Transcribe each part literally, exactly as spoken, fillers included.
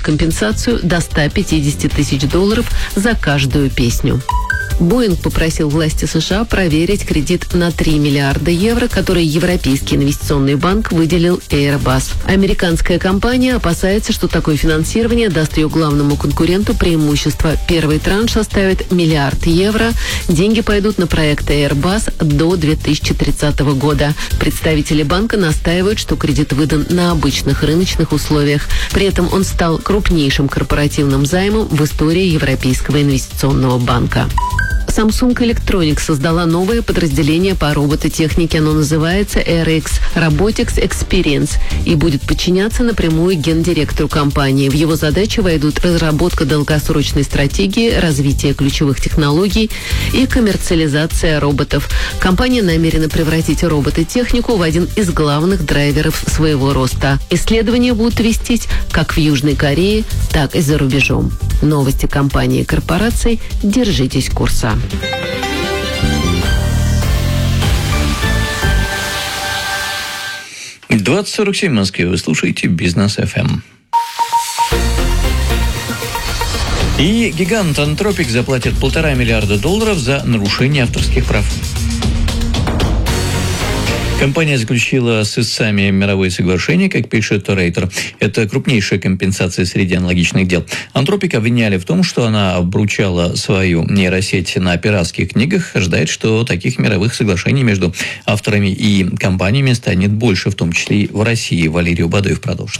компенсацию до ста пятидесяти тысяч долларов за каждую песню. Боинг попросил власти США проверить кредит на три миллиарда евро, который Европейский инвестиционный банк выделил Airbus. Американская компания опасается, что такое финансирование даст ее главному конкуренту преимущество. Первый транш составит миллиард евро. Деньги пойдут на проект Airbus до две тысячи тридцатого года. Представители банка настаивают, что кредит выдан на обычных рыночных условиях. При этом он стал крупнейшим корпоративным займом в истории Европейского инвестиционного банка. Samsung Electronics создала новое подразделение по робототехнике. Оно называется эр икс Robotics Experience и будет подчиняться напрямую гендиректору компании. В его задачи войдут разработка долгосрочной стратегии, развитие ключевых технологий и коммерциализация роботов. Компания намерена превратить робототехнику в один из главных драйверов своего роста. Исследования будут вестись как в Южной Корее, так и за рубежом. Новости компании и корпораций. Держитесь курса. двадцать сорок семь в Москве. Вы слушаете Бизнес эф эм. И гигант Anthropic заплатит полтора миллиарда долларов за нарушение авторских прав. Компания заключила с истцами мировое соглашение, как пишет Рейтер. Это крупнейшая компенсация среди аналогичных дел. Anthropic обвиняли в том, что она обручала свою нейросеть на пиратских книгах. Ожидает, что таких мировых соглашений между авторами и компаниями станет больше, в том числе и в России. Валерий Бадоев продолжит.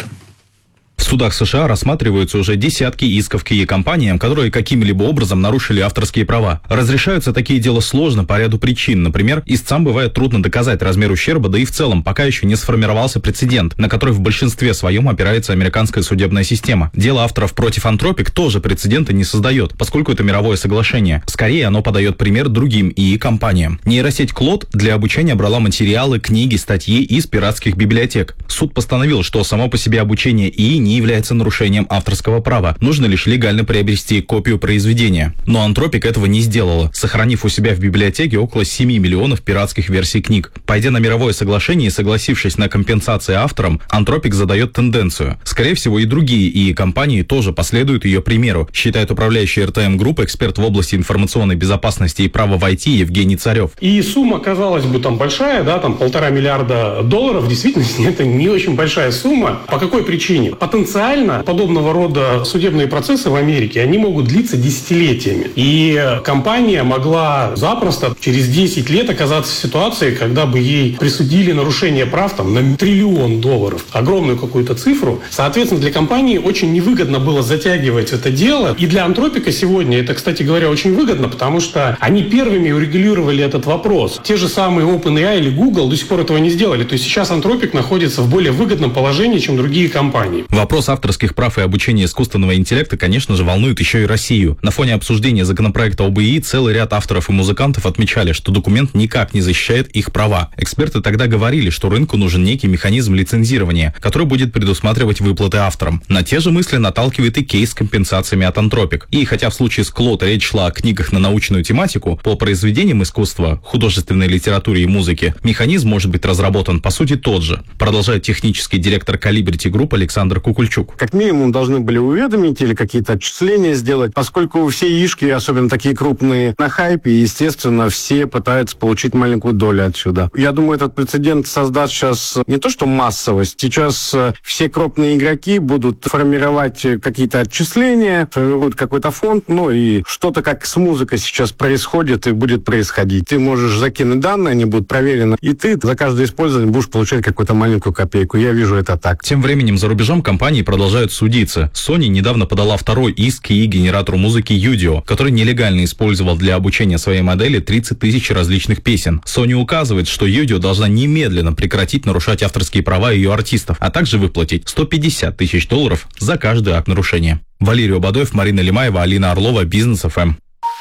В судах США рассматриваются уже десятки исков к компаниям, которые каким-либо образом нарушили авторские права. Разрешаются такие дела сложно по ряду причин. Например, истцам бывает трудно доказать размер ущерба, да и в целом пока еще не сформировался прецедент, на который в большинстве своем опирается американская судебная система. Дело авторов против Anthropic тоже прецедента не создает, поскольку это мировое соглашение. Скорее, оно подает пример другим ИИ-компаниям. Нейросеть Claude для обучения брала материалы, книги, статьи из пиратских библиотек. Суд постановил, что само по себе обучение ИИ не является нарушением авторского права. Нужно лишь легально приобрести копию произведения. Но Anthropic этого не сделала, сохранив у себя в библиотеке около семи миллионов пиратских версий книг. Пойдя на мировое соглашение и согласившись на компенсации авторам, Anthropic задает тенденцию. Скорее всего, и другие ИИ-компании тоже последуют ее примеру, считает управляющий эр тэ эм Group, эксперт в области информационной безопасности и права в ай ти Евгений Царев. И сумма, казалось бы, там большая, да, там полтора миллиарда долларов. В действительности это не очень большая сумма. По какой причине? Потенциально подобного рода судебные процессы в Америке, они могут длиться десятилетиями. И компания могла запросто через десять лет оказаться в ситуации, когда бы ей присудили нарушение прав там, на триллион долларов. Огромную какую-то цифру. Соответственно, для компании очень невыгодно было затягивать это дело. И для Anthropic сегодня это, кстати говоря, очень выгодно, потому что они первыми урегулировали этот вопрос. Те же самые OpenAI или Google до сих пор этого не сделали. То есть сейчас Anthropic находится в более выгодном положении, чем другие компании. Вопрос авторских прав и обучения искусственного интеллекта, конечно же, волнует еще и Россию. На фоне обсуждения законопроекта об ИИ целый ряд авторов и музыкантов отмечали, что документ никак не защищает их права. Эксперты тогда говорили, что рынку нужен некий механизм лицензирования, который будет предусматривать выплаты авторам. На те же мысли наталкивает и кейс с компенсациями от Anthropic. И хотя в случае с Claude речь шла о книгах на научную тематику, по произведениям искусства, художественной литературе и музыке, механизм может быть разработан по сути тот же, продолжает технический директор Calibrity Group Александр Кукульчук. Как минимум должны были уведомить или какие-то отчисления сделать, поскольку все ишки, особенно такие крупные, на хайпе, и, естественно, все пытаются получить маленькую долю отсюда. Я думаю, этот прецедент создаст сейчас не то что массовость, сейчас все крупные игроки будут формировать какие-то отчисления, формируют какой-то фонд, ну и что-то как с музыкой сейчас происходит и будет происходить. Ты можешь закинуть данные, они будут проверены, и ты за каждое использование будешь получать какую-то маленькую копейку. Я вижу это так. Тем временем за рубежом компании продолжают судиться. Sony недавно подала второй иск к генератору музыки Udio, который нелегально использовал для обучения своей модели тридцать тысяч различных песен. Sony указывает, что Udio должна немедленно прекратить нарушать авторские права ее артистов, а также выплатить сто пятьдесят тысяч долларов за каждый акт нарушения. Валерий Бадоев, Марина Лимаева, Алина Орлова, Бизнес эф эм.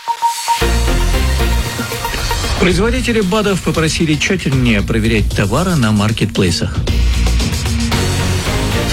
Производители БАДов попросили тщательнее проверять товары на маркетплейсах.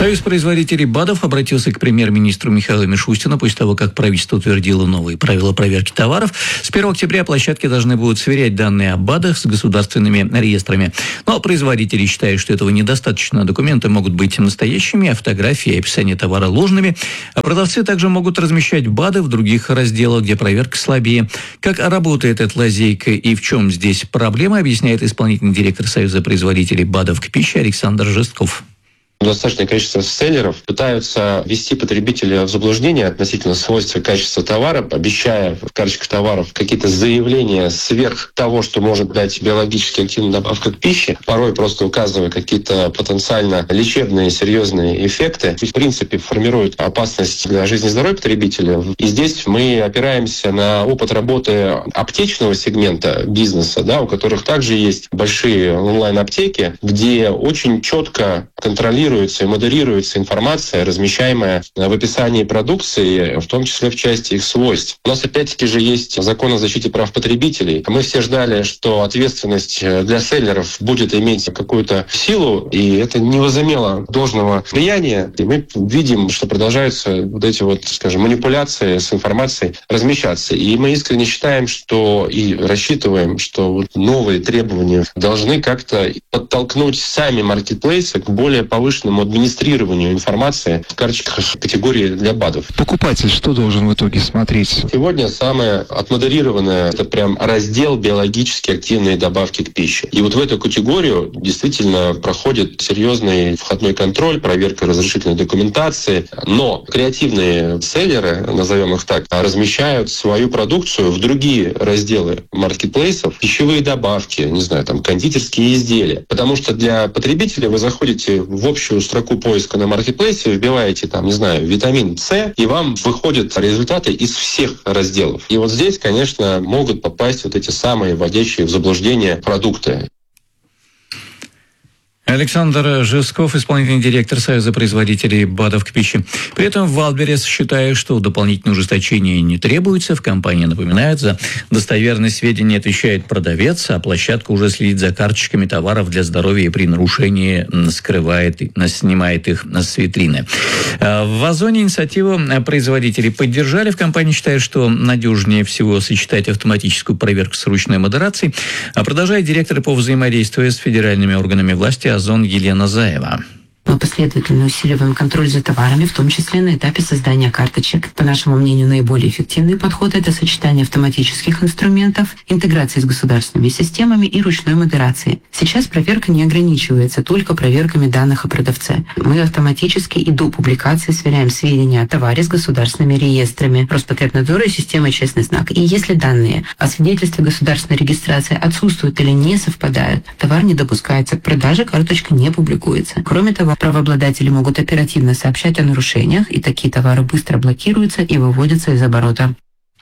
Союз производителей БАДов обратился к премьер-министру Михаилу Мишустину после того, как правительство утвердило новые правила проверки товаров. С первого октября площадки должны будут сверять данные о БАДах с государственными реестрами. Но производители считают, что этого недостаточно. Документы могут быть настоящими, а фотографии и описание товара ложными. А продавцы также могут размещать БАДы в других разделах, где проверка слабее. Как работает эта лазейка и в чем здесь проблема, объясняет исполнительный директор Союза производителей БАДов к пище Александр Жестков. Достаточное количество селлеров пытаются ввести потребителя в заблуждение относительно свойств и качества товара, обещая в карточках товаров какие-то заявления сверх того, что может дать биологически активная добавка к пище, порой просто указывая какие-то потенциально лечебные серьезные эффекты. И, в принципе, формируют опасность для жизни и здоровья потребителя. И здесь мы опираемся на опыт работы аптечного сегмента бизнеса, да, у которых также есть большие онлайн-аптеки, где очень четко контролируют и модерируется информация, размещаемая в описании продукции, в том числе в части их свойств. У нас опять-таки же есть закон о защите прав потребителей. Мы все ждали, что ответственность для селлеров будет иметь какую-то силу, и это не возымело должного влияния. И мы видим, что продолжаются вот эти вот, скажем, манипуляции с информацией размещаться. И мы искренне считаем, что и рассчитываем, что вот новые требования должны как-то подтолкнуть сами маркетплейсы к более повышенному администрированию информации в карточках категории для БАДов. Покупатель что должен в итоге смотреть? Сегодня самое отмодерированное — это прям раздел биологически активные добавки к пище. И вот в эту категорию действительно проходит серьезный входной контроль, проверка разрешительной документации. Но креативные селлеры, назовем их так, размещают свою продукцию в другие разделы маркетплейсов, пищевые добавки, не знаю, там, кондитерские изделия. Потому что для потребителя вы заходите в общую строку поиска на маркетплейсе, вбиваете там, не знаю, витамин С, и вам выходят результаты из всех разделов. И вот здесь, конечно, могут попасть вот эти самые вводящие в заблуждение продукты. Александр Жесков, исполнительный директор Союза производителей БАДов к пище. При этом Валберес считает, что дополнительные ужесточения не требуется. В компании напоминают, за достоверность сведений отвечает продавец, а площадка уже следит за карточками товаров для здоровья и при нарушении скрывает, снимает их с витрины. В Озоне инициативу производителей поддержали. В компании считают, что надежнее всего сочетать автоматическую проверку с ручной модерацией. А продолжает директор по взаимодействию с федеральными органами власти Озон Елена Заева. Мы последовательно усиливаем контроль за товарами, в том числе на этапе создания карточек. По нашему мнению, наиболее эффективный подход – это сочетание автоматических инструментов, интеграции с государственными системами и ручной модерации. Сейчас проверка не ограничивается только проверками данных о продавце. Мы автоматически и до публикации сверяем сведения о товаре с государственными реестрами, Роспотребнадзора и системой «Честный знак». И если данные о свидетельстве государственной регистрации отсутствуют или не совпадают, товар не допускается к продаже, карточка не публикуется. Кроме того, правообладатели могут оперативно сообщать о нарушениях, и такие товары быстро блокируются и выводятся из оборота.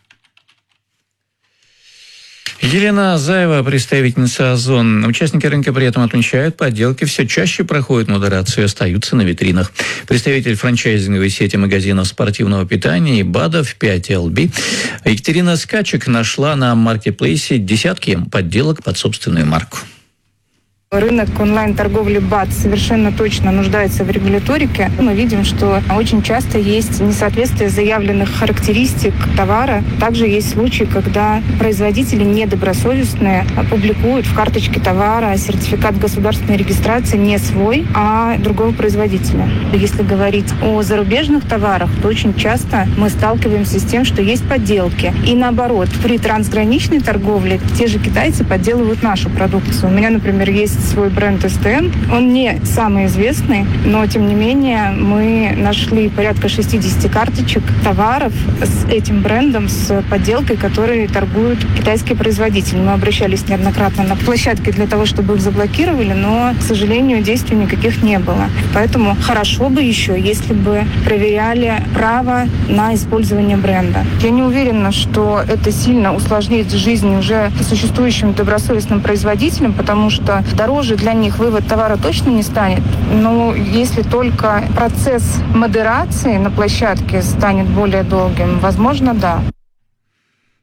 Елена Заева, представительница Озон. Участники рынка при этом отмечают, подделки все чаще проходят модерацию и остаются на витринах. Представитель франчайзинговой сети магазинов спортивного питания и БАДов пять эл би Екатерина Скачек нашла на маркетплейсе десятки подделок под собственную марку. Рынок онлайн-торговли БАД совершенно точно нуждается в регуляторике. Мы видим, что очень часто есть несоответствие заявленных характеристик товара. Также есть случаи, когда производители недобросовестные публикуют в карточке товара сертификат государственной регистрации не свой, а другого производителя. Если говорить о зарубежных товарах, то очень часто мы сталкиваемся с тем, что есть подделки. И наоборот, при трансграничной торговле те же китайцы подделывают нашу продукцию. У меня, например, есть свой бренд эс тэ эн. Он не самый известный, но, тем не менее, мы нашли порядка шестьдесят карточек товаров с этим брендом, с подделкой, которые торгуют китайские производители. Мы обращались неоднократно на площадки для того, чтобы их заблокировали, но, к сожалению, действий никаких не было. Поэтому хорошо бы еще, если бы проверяли право на использование бренда. Я не уверена, что это сильно усложнит жизнь уже существующим добросовестным производителям, потому что дороже для них вывод товара точно не станет. Но если только процесс модерации на площадке станет более долгим, возможно, да.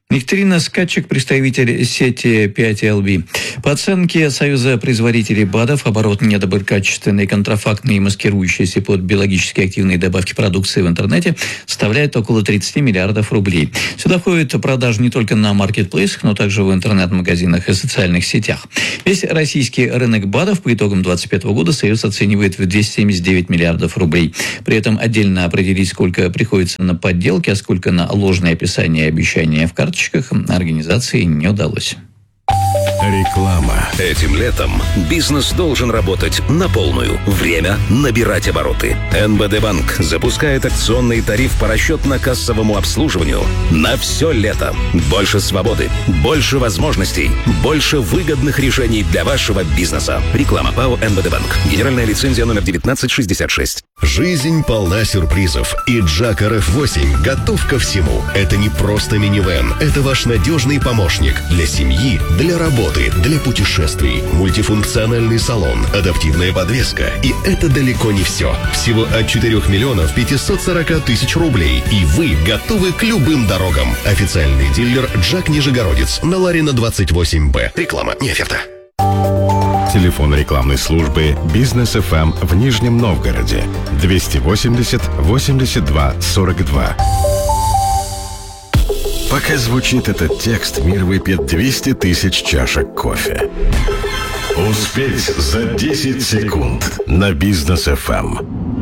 Екатерина Скачек, представитель сети пять эл би. По оценке Союза производителей БАДов, оборот недоброкачественной, контрафактной и маскирующейся под биологически активные добавки продукции в интернете составляет около тридцать миллиардов рублей. Сюда входит продажи не только на маркетплейсах, но также в интернет-магазинах и социальных сетях. Весь российский рынок БАДов по итогам двадцать пятого года Союз оценивает в двести семьдесят девять миллиардов рублей. При этом отдельно определить, сколько приходится на подделки, а сколько на ложные описания и обещания в карточках, организации не удалось. Реклама. Этим летом бизнес должен работать на полную. Время набирать обороты. эн бэ дэ Банк запускает акционный тариф по расчетно-кассовому обслуживанию на все лето. Больше свободы, больше возможностей, больше выгодных решений для вашего бизнеса. Реклама ПАО эн бэ дэ Банк. Генеральная лицензия номер девятнадцать шестьдесят шесть. Жизнь полна сюрпризов, и Джак эр эф восемь готов ко всему. Это не просто минивэн, это ваш надежный помощник для семьи, для работы, для путешествий. Мультифункциональный салон, адаптивная подвеска. И это далеко не все. Всего от четырёх миллионов пятисот сорока тысяч рублей. И вы готовы к любым дорогам. Официальный дилер Джак Нижегородец на Ларина двадцать восемь бэ. Реклама, не оферта. Телефон рекламной службы «Бизнес эф эм» в Нижнем Новгороде двести восемьдесят восемьдесят два сорок два. Пока звучит этот текст, мир выпьет двести тысяч чашек кофе. Успеть за десять секунд на «Бизнес эф эм».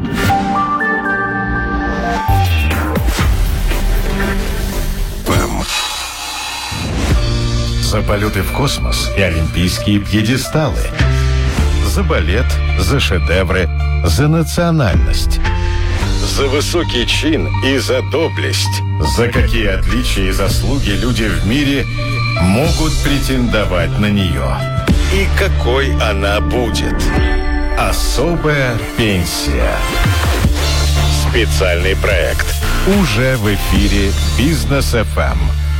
За полеты в космос и олимпийские пьедесталы. За балет, за шедевры, за национальность. За высокий чин и за доблесть. За какие отличия и заслуги люди в мире могут претендовать на нее. И какой она будет. Особая пенсия. Специальный проект. Уже в эфире «Бизнес эф эм».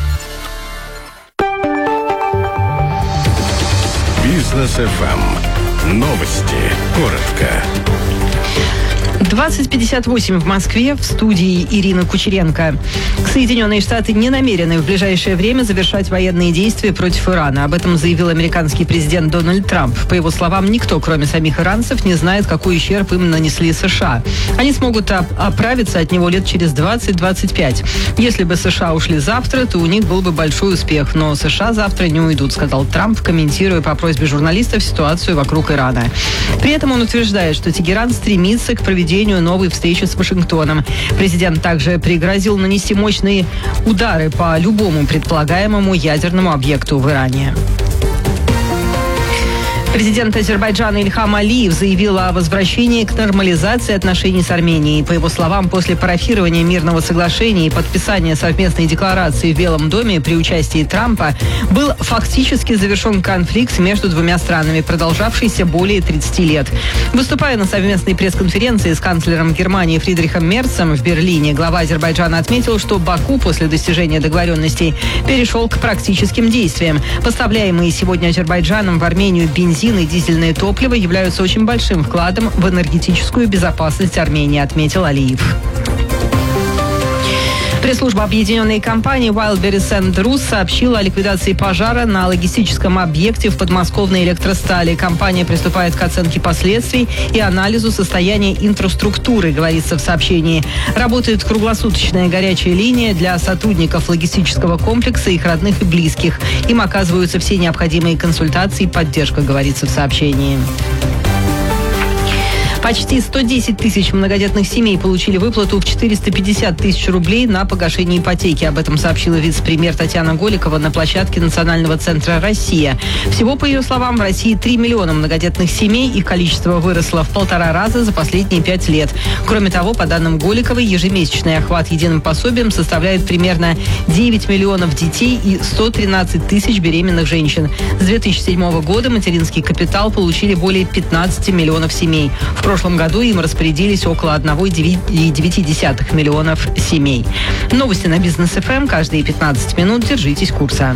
«Бизнес эф эм». Новости. Коротко. двадцать пятьдесят восемь в Москве, в студии Ирина Кучеренко. Соединенные Штаты не намерены в ближайшее время завершать военные действия против Ирана. Об этом заявил американский президент Дональд Трамп. По его словам, никто, кроме самих иранцев, не знает, какой ущерб им нанесли США. Они смогут оправиться от него лет через двадцать-двадцать пять. Если бы США ушли завтра, то у них был бы большой успех. Но США завтра не уйдут, сказал Трамп, комментируя по просьбе журналистов ситуацию вокруг Ирана. При этом он утверждает, что Тегеран стремится к проведению новой встречи с Вашингтоном. Президент также пригрозил нанести мощные удары по любому предполагаемому ядерному объекту в Иране. Президент Азербайджана Ильхам Алиев заявил о возвращении к нормализации отношений с Арменией. По его словам, после парафирования мирного соглашения и подписания совместной декларации в Белом доме при участии Трампа был фактически завершен конфликт между двумя странами, продолжавшийся более тридцати лет. Выступая на совместной пресс-конференции с канцлером Германии Фридрихом Мерцем в Берлине, глава Азербайджана отметил, что Баку после достижения договоренностей перешел к практическим действиям. Поставляемые сегодня Азербайджаном в Армению бензин и дизельное топливо являются очень большим вкладом в энергетическую безопасность Армении, отметил Алиев. Пресс-служба объединенной компании Wildberries энд Rus сообщила о ликвидации пожара на логистическом объекте в подмосковной электростали. Компания приступает к оценке последствий и анализу состояния инфраструктуры, говорится в сообщении. Работает круглосуточная горячая линия для сотрудников логистического комплекса, их родных и близких. Им оказываются все необходимые консультации и поддержка, говорится в сообщении. Почти сто десять тысяч многодетных семей получили выплату в четыреста пятьдесят тысяч рублей на погашение ипотеки. Об этом сообщила вице-премьер Татьяна Голикова на площадке Национального центра «Россия». Всего, по ее словам, в России три миллиона многодетных семей. Их количество выросло в полтора раза за последние пять лет. Кроме того, по данным Голиковой, ежемесячный охват единым пособием составляет примерно девять миллионов детей и сто тринадцать тысяч беременных женщин. С две тысячи седьмого года материнский капитал получили более пятнадцати миллионов семей. В В прошлом году им распорядились около одного целых девяти десятых миллионов семей. Новости на Бизнес эф эм каждые пятнадцать минут. Держитесь курса.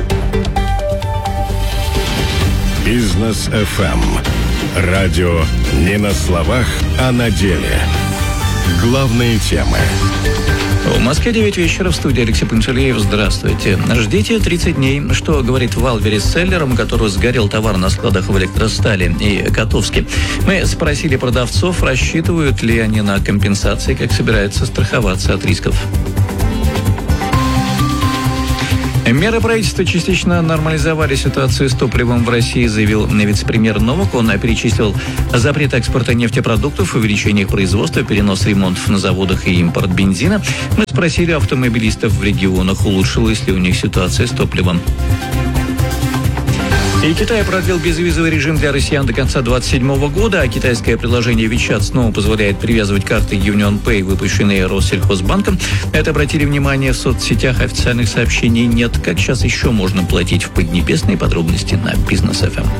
Бизнес эф эм. Радио не на словах, а на деле. Главные темы. В Москве девять вечера, в студии Алексей Пантелеев. Здравствуйте. Ждите тридцать дней. Что говорит Вайлдберрис селлерам, у которого сгорел товар на складах в Электростале и Котовске? Мы спросили продавцов, рассчитывают ли они на компенсации, как собираются страховаться от рисков. Меры правительства частично нормализовали ситуацию с топливом в России, заявил вице-премьер Новак. Он перечислил запрет экспорта нефтепродуктов, увеличение их производства, перенос ремонтов на заводах и импорт бензина. Мы спросили автомобилистов в регионах, улучшилась ли у них ситуация с топливом. И Китай продлил безвизовый режим для россиян до конца двадцать седьмого года, а китайское приложение WeChat снова позволяет привязывать карты UnionPay, выпущенные Россельхозбанком. Это обратили внимание в соцсетях, официальных сообщений нет. Как сейчас еще можно платить в Поднебесной? Подробности на Бизнес эф эм.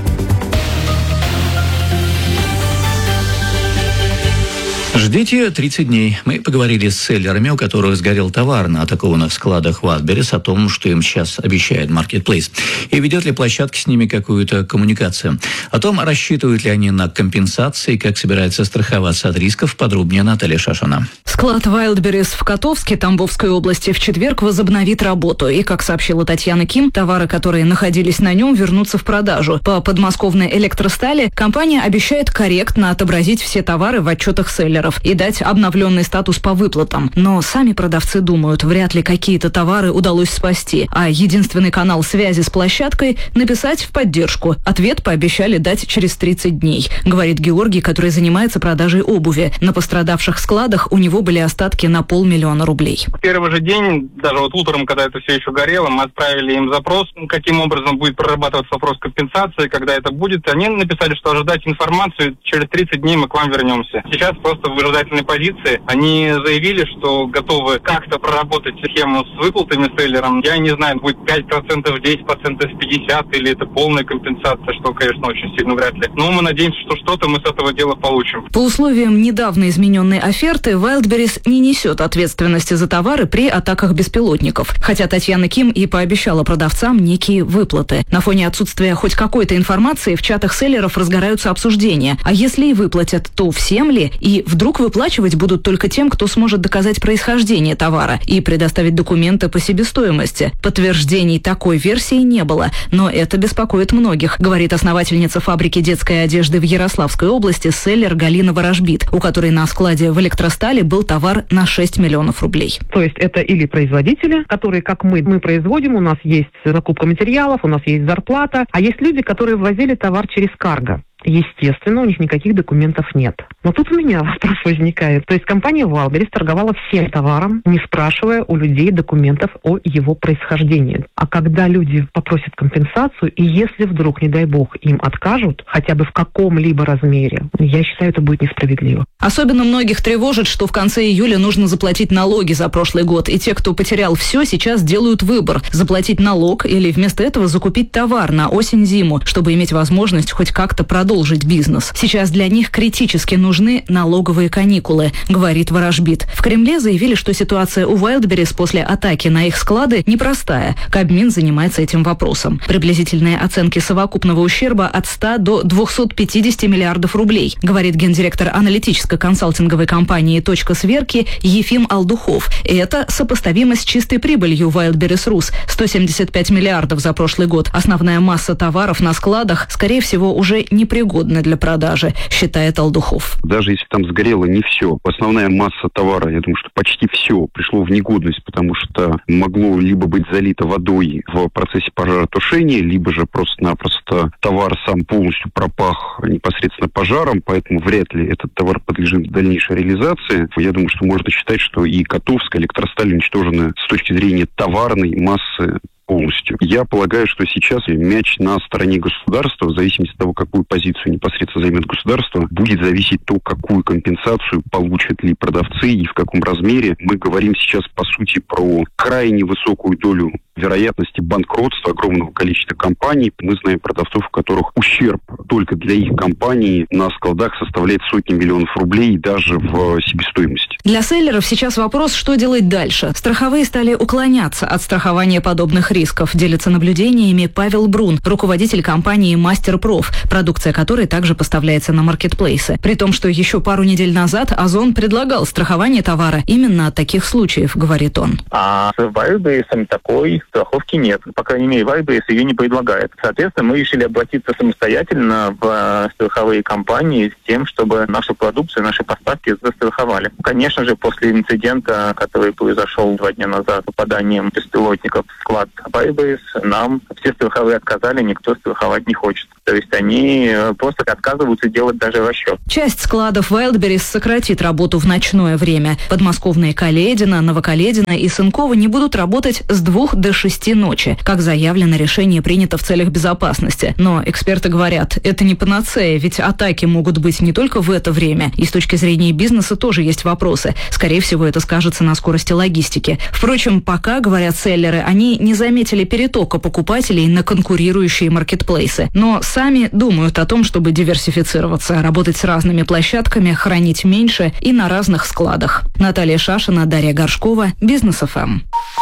Ждите тридцать дней. Мы поговорили с селлерами, у которых сгорел товар на атакованных складах Wildberries, о том, что им сейчас обещает Marketplace. И ведет ли площадка с ними какую-то коммуникацию. О том, рассчитывают ли они на компенсации, как собираются страховаться от рисков, подробнее Наталья Шашина. Склад Wildberries в Котовске, Тамбовской области, в четверг возобновит работу. И, как сообщила Татьяна Ким, товары, которые находились на нем, вернутся в продажу. По подмосковной Электростали компания обещает корректно отобразить все товары в отчетах селлеров и дать обновленный статус по выплатам. Но сами продавцы думают, вряд ли какие-то товары удалось спасти, а единственный канал связи с площадкой – написать в поддержку. Ответ пообещали дать через тридцать дней, говорит Георгий, который занимается продажей обуви. На пострадавших складах у него были остатки на полмиллиона рублей. В первый же день, даже вот утром, когда это все еще горело, мы отправили им запрос, каким образом будет прорабатываться вопрос компенсации, когда это будет. Они написали, что ожидать информацию, через тридцать дней мы к вам вернемся. Сейчас просто в выжидательной позиции. Они заявили, что готовы как-то проработать схему с выплатами селлерам. Я не знаю, будет пять процентов, десять процентов, пятьдесят процентов или это полная компенсация, что, конечно, очень сильно вряд ли. Но мы надеемся, что что-то мы с этого дела получим. По условиям недавно измененной оферты, Wildberries не несет ответственности за товары при атаках беспилотников. Хотя Татьяна Ким и пообещала продавцам некие выплаты. На фоне отсутствия хоть какой-то информации в чатах селлеров разгораются обсуждения. А если и выплатят, то всем ли? И вдруг выплачивать будут только тем, кто сможет доказать происхождение товара и предоставить документы по себестоимости. Подтверждений такой версии не было, но это беспокоит многих, говорит основательница фабрики детской одежды в Ярославской области селлер Галина Ворожбит, у которой на складе в Электростале был товар на шесть миллионов рублей. То есть это или производители, которые, как мы, мы производим, у нас есть закупка материалов, у нас есть зарплата, а есть люди, которые ввозили товар через карго. Естественно, у них никаких документов нет. Но тут у меня вопрос возникает. То есть компания Wildberries торговала всем товаром, не спрашивая у людей документов о его происхождении. А когда люди попросят компенсацию, и если вдруг, не дай бог, им откажут, хотя бы в каком-либо размере, я считаю, это будет несправедливо. Особенно многих тревожит, что в конце июля нужно заплатить налоги за прошлый год. И те, кто потерял все, сейчас делают выбор – заплатить налог или вместо этого закупить товар на осень-зиму, чтобы иметь возможность хоть как-то продолжить продолжить бизнес. Сейчас для них критически нужны налоговые каникулы, говорит Ворожбит. В Кремле заявили, что ситуация у Wildberries после атаки на их склады непростая. Кабмин занимается этим вопросом. Приблизительные оценки совокупного ущерба от ста до двухсот пятидесяти миллиардов рублей, говорит гендиректор аналитической консалтинговой компании «Точка сверки» Ефим Алдухов. И это сопоставимо с чистой прибылью Wildberries Rus – сто семьдесят пять миллиардов за прошлый год. Основная масса товаров на складах, скорее всего, уже не пригодна для продажи, считает Алдухов. Даже если там сгорело не все, основная масса товара, я думаю, что почти все пришло в негодность, потому что могло либо быть залито водой в процессе пожаротушения, либо же просто-напросто товар сам полностью пропах непосредственно пожаром, поэтому вряд ли этот товар подлежит дальнейшей реализации. Я думаю, что можно считать, что и Котовская, Электросталь уничтожены с точки зрения товарной массы полностью. Я полагаю, что сейчас мяч на стороне государства, в зависимости от того, какую позицию непосредственно займет государство, будет зависеть то, какую компенсацию получат ли продавцы и в каком размере. Мы говорим сейчас, по сути, про крайне высокую долю вероятности банкротства огромного количества компаний. Мы знаем продавцов, у которых ущерб только для их компании на складах составляет сотни миллионов рублей даже в себестоимости. Для селлеров сейчас вопрос, что делать дальше. Страховые стали уклоняться от страхования подобных рисков делится наблюдениями Павел Брун, руководитель компании «Мастерпроф», продукция которой также поставляется на маркетплейсы. При том, что еще пару недель назад Озон предлагал страхование товара именно от таких случаев, говорит он. А с Wildberries такой страховки нет. По крайней мере, Wildberries ее не предлагает. Соответственно, мы решили обратиться самостоятельно в страховые компании с тем, чтобы нашу продукцию, наши поставки застраховали. Конечно же, после инцидента, который произошел два дня назад с попаданием беспилотников в склад Wildberries, нам все страховые отказали, никто страховать не хочет. То есть они просто отказываются делать даже расчет. Часть складов Wildberries сократит работу в ночное время. Подмосковные Каледино, Новокаледино и Сынково не будут работать с двух до шести ночи. Как заявлено, решение принято в целях безопасности. Но эксперты говорят, это не панацея, ведь атаки могут быть не только в это время. И с точки зрения бизнеса тоже есть вопросы. Скорее всего, это скажется на скорости логистики. Впрочем, пока, говорят селлеры, они не заметили перетока покупателей на конкурирующие маркетплейсы. Но сами думают о том, чтобы диверсифицироваться, работать с разными площадками, хранить меньше и на разных складах. Наталья Шашина, Дарья Горшкова, Бизнес эф эм.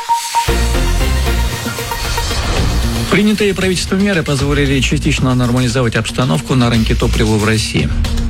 Принятые правительством меры позволили частично нормализовать обстановку на рынке топлива в России.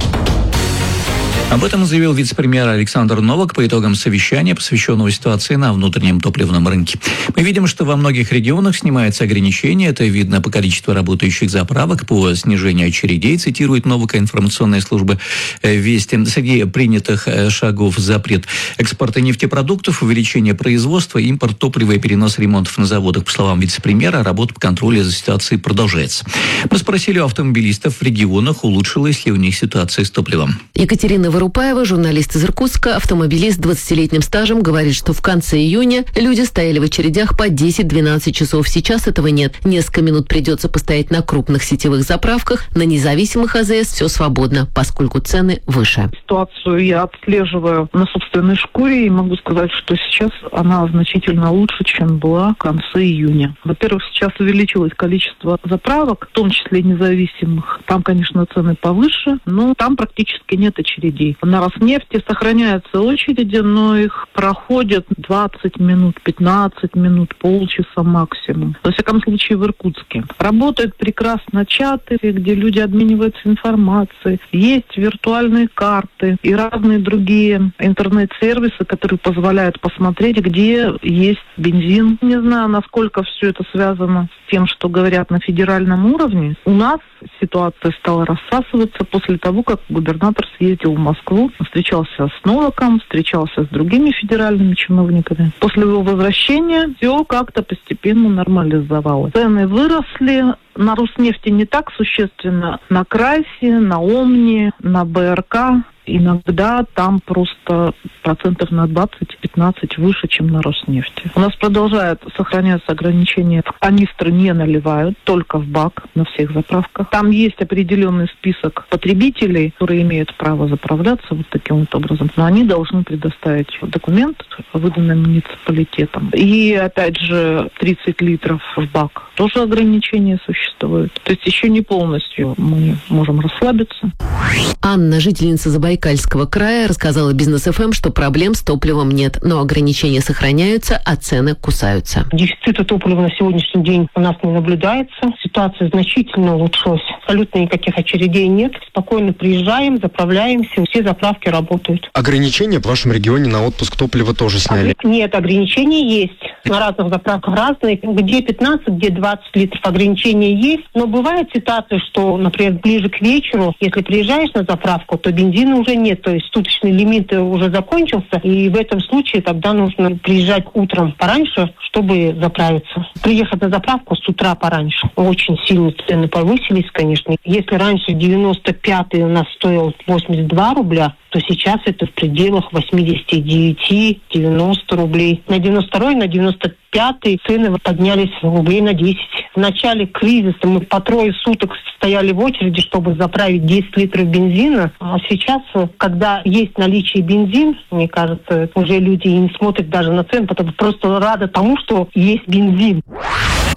Об этом заявил вице-премьер Александр Новак по итогам совещания, посвященного ситуации на внутреннем топливном рынке. Мы видим, что во многих регионах снимаются ограничения. Это видно по количеству работающих заправок, по снижению очередей, цитирует Новака информационная служба «Вести». Среди принятых шагов запрет экспорта нефтепродуктов, увеличение производства, импорт топлива и перенос ремонтов на заводах. По словам вице-премьера, работа по контролю за ситуацией продолжается. Мы спросили у автомобилистов в регионах, улучшилась ли у них ситуация с топливом. Екатерина Вырупаева, журналист из Иркутска, автомобилист с двадцатилетним стажем, говорит, что в конце июня люди стояли в очередях по десять-двенадцать часов. Сейчас этого нет. Несколько минут придется постоять на крупных сетевых заправках. На независимых а зэ эс все свободно, поскольку цены выше. Ситуацию я отслеживаю на собственной шкуре и могу сказать, что сейчас она значительно лучше, чем была в конце июня. Во-первых, сейчас увеличилось количество заправок, в том числе независимых. Там, конечно, цены повыше, но там практически нет очередей. На Роснефти сохраняются очереди, но их проходят двадцать минут, пятнадцать минут, полчаса максимум. Во всяком случае, в Иркутске. Работают прекрасно чаты, где люди обмениваются информацией. Есть виртуальные карты и разные другие интернет-сервисы, которые позволяют посмотреть, где есть бензин. Не знаю, насколько все это связано с тем, что говорят на федеральном уровне. У нас ситуация стала рассасываться после того, как губернатор съездил в Москву, встречался с Новаком, встречался с другими федеральными чиновниками. После его возвращения все как-то постепенно нормализовалось. Цены выросли. На Роснефти не так существенно. На Крайсе, на Омни, на бэ эр ка иногда там просто процентов на двадцать-пятнадцать выше, чем на Роснефти. У нас продолжают сохраняться ограничения. Канистры не наливают, только в бак на всех заправках. Там есть определенный список потребителей, которые имеют право заправляться вот таким вот образом. Но они должны предоставить документ, выданный муниципалитетом. И, опять же, тридцать литров в бак. Тоже ограничения существуют. То есть еще не полностью мы можем расслабиться. Анна, жительница Забайкальского края, рассказала Бизнес эф эм, что проблем с топливом нет, но ограничения сохраняются, а цены кусаются. Дефицита топлива на сегодняшний день у нас не наблюдается. Ситуация значительно улучшилась. Абсолютно никаких очередей нет. Спокойно приезжаем, заправляемся, все заправки работают. Ограничения в вашем регионе на отпуск топлива тоже сняли? Нет, ограничения есть. На разных заправках разные. Где пятнадцать, где двадцать литров ограничения есть. Но бывает ситуация, что, например, ближе к вечеру, если приезжаешь на заправку, то бензина уже нет. То есть суточный лимит уже закончился. И в этом случае тогда нужно приезжать утром пораньше, чтобы заправиться. Приехать на заправку с утра пораньше. Очень сильно цены повысились, конечно. Если раньше девяносто пятый у нас стоил восемьдесят два рубля, то сейчас это в пределах восемьдесят девять - девяносто рублей. На девяносто второй, на девяносто пятый цены поднялись рублей на десять. В начале кризиса мы по трое суток стояли в очереди, чтобы заправить десять литров бензина. А сейчас, когда есть наличие бензин, мне кажется, уже люди не смотрят даже на цены, потому что просто рады тому, что есть бензин.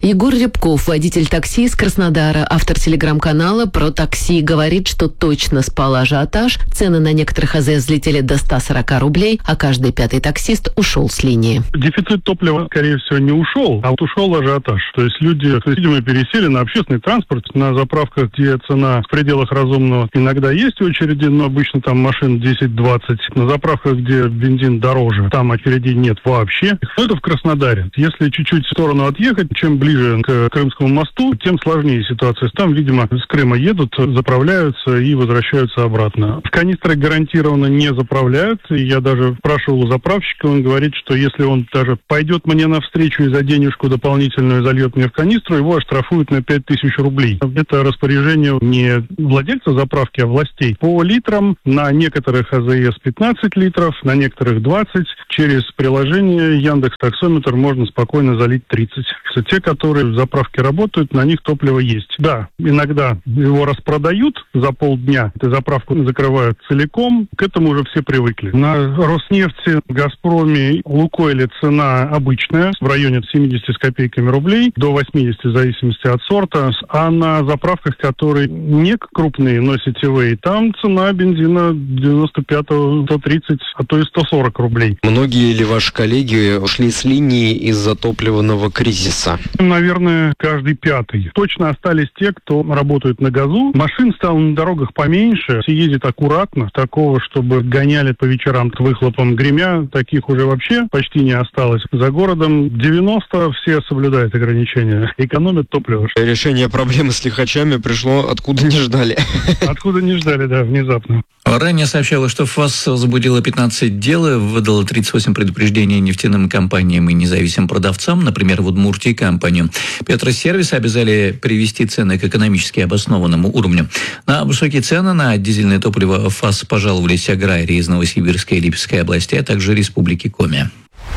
Егор Рябков, водитель такси из Краснодара, автор телеграм-канала про такси, говорит, что точно спал ажиотаж. Цены на некоторых АЗС взлетели до ста сорока рублей, а каждый пятый таксист ушел с линии. Дефицит топлива, скорее всего, не ушел, а вот ушел ажиотаж. То есть люди, видимо, пересели на общественный транспорт, на заправках, где цена в пределах разумного. Иногда есть очереди, но обычно там машин десять-двадцать. На заправках, где бензин дороже, там очередей нет вообще. Это в Краснодаре. Если чуть-чуть в сторону отъехать, чем ближе к Крымскому мосту, тем сложнее ситуация. Там, видимо, с Крыма едут, заправляются и возвращаются обратно. В канистры гарантированно не заправляют. Я даже спрашивал у заправщика, он говорит, что если он даже пойдет мне навстречу и за денежку дополнительную зальет мне в канистру, его оштрафуют на пять тысяч рублей. Это распоряжение не владельца заправки, а властей. По литрам на некоторых АЗС пятнадцать литров, на некоторых двадцать. Через приложение Яндекс.Таксометр можно спокойно залить тридцать. Те, которые в заправке работают, на них топливо есть. Да, иногда его распродают за полдня, эту заправку закрывают целиком, к этому уже все привыкли. На Роснефти, Газпроме, Лукойле цена обычная, в районе семьдесят с копейками рублей, до восьмидесяти в зависимости от сорта. А на заправках, которые не крупные, но сетевые, там цена бензина девяносто пять, сто тридцать, а то и сто сорок рублей. Многие ли ваши коллеги ушли с линии из-за топливного кризиса? Наверное, каждый пятый. Точно остались те, кто работают на газу. Машин стало на дорогах поменьше. Все ездят аккуратно. Такого, чтобы гоняли по вечерам с выхлопом гремя, таких уже вообще почти не осталось. За городом девяносто все соблюдают ограничения. Экономят топливо. Решение проблемы с лихачами пришло откуда не ждали. Откуда не ждали, да, внезапно. Ранее сообщалось, что ФАС возбудила пятнадцать дел и выдала тридцать восемь предупреждений нефтяным компаниям и независимым продавцам, например, в Удмуртии компанию Петросервис обязали привести цены к экономически обоснованному уровню. На высокие цены на дизельное топливо ФАС пожаловались аграрии из Новосибирской и Липецкой областей, а также Республики Коми.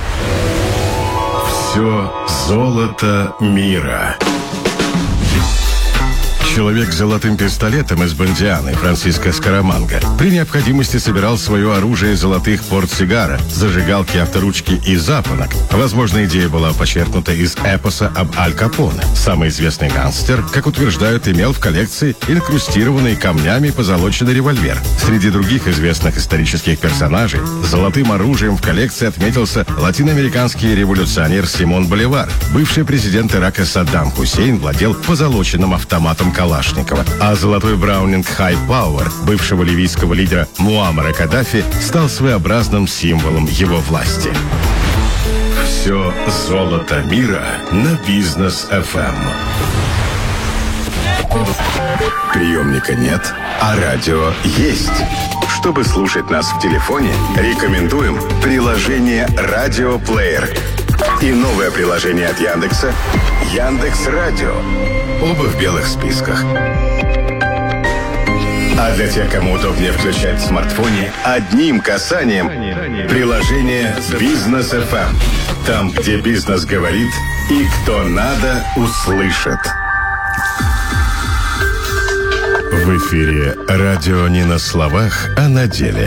Все золото мира. Человек с золотым пистолетом из Бондианы, Франциско Скараманго, при необходимости собирал свое оружие из золотых портсигара, зажигалки, авторучки и запонок. Возможно, идея была почерпнута из эпоса об Аль Капоне. Самый известный гангстер, как утверждают, имел в коллекции инкрустированный камнями позолоченный револьвер. Среди других известных исторических персонажей золотым оружием в коллекции отметился латиноамериканский революционер Симон Боливар. Бывший президент Ирака Саддам Хусейн владел позолоченным автоматом Калашникова, а золотой браунинг High Power бывшего ливийского лидера Муаммара Каддафи стал своеобразным символом его власти. Все золото мира на Бизнес эф эм. Приемника нет, а радио есть. Чтобы слушать нас в телефоне, рекомендуем приложение «Радиоплеер» и новое приложение от Яндекса «Яндекс.Радио». Оба в белых списках. А для тех, кому удобнее включать в смартфоне, одним касанием приложение «Бизнес эф эм». Там, где бизнес говорит и кто надо, услышит. В эфире радио не на словах, а на деле.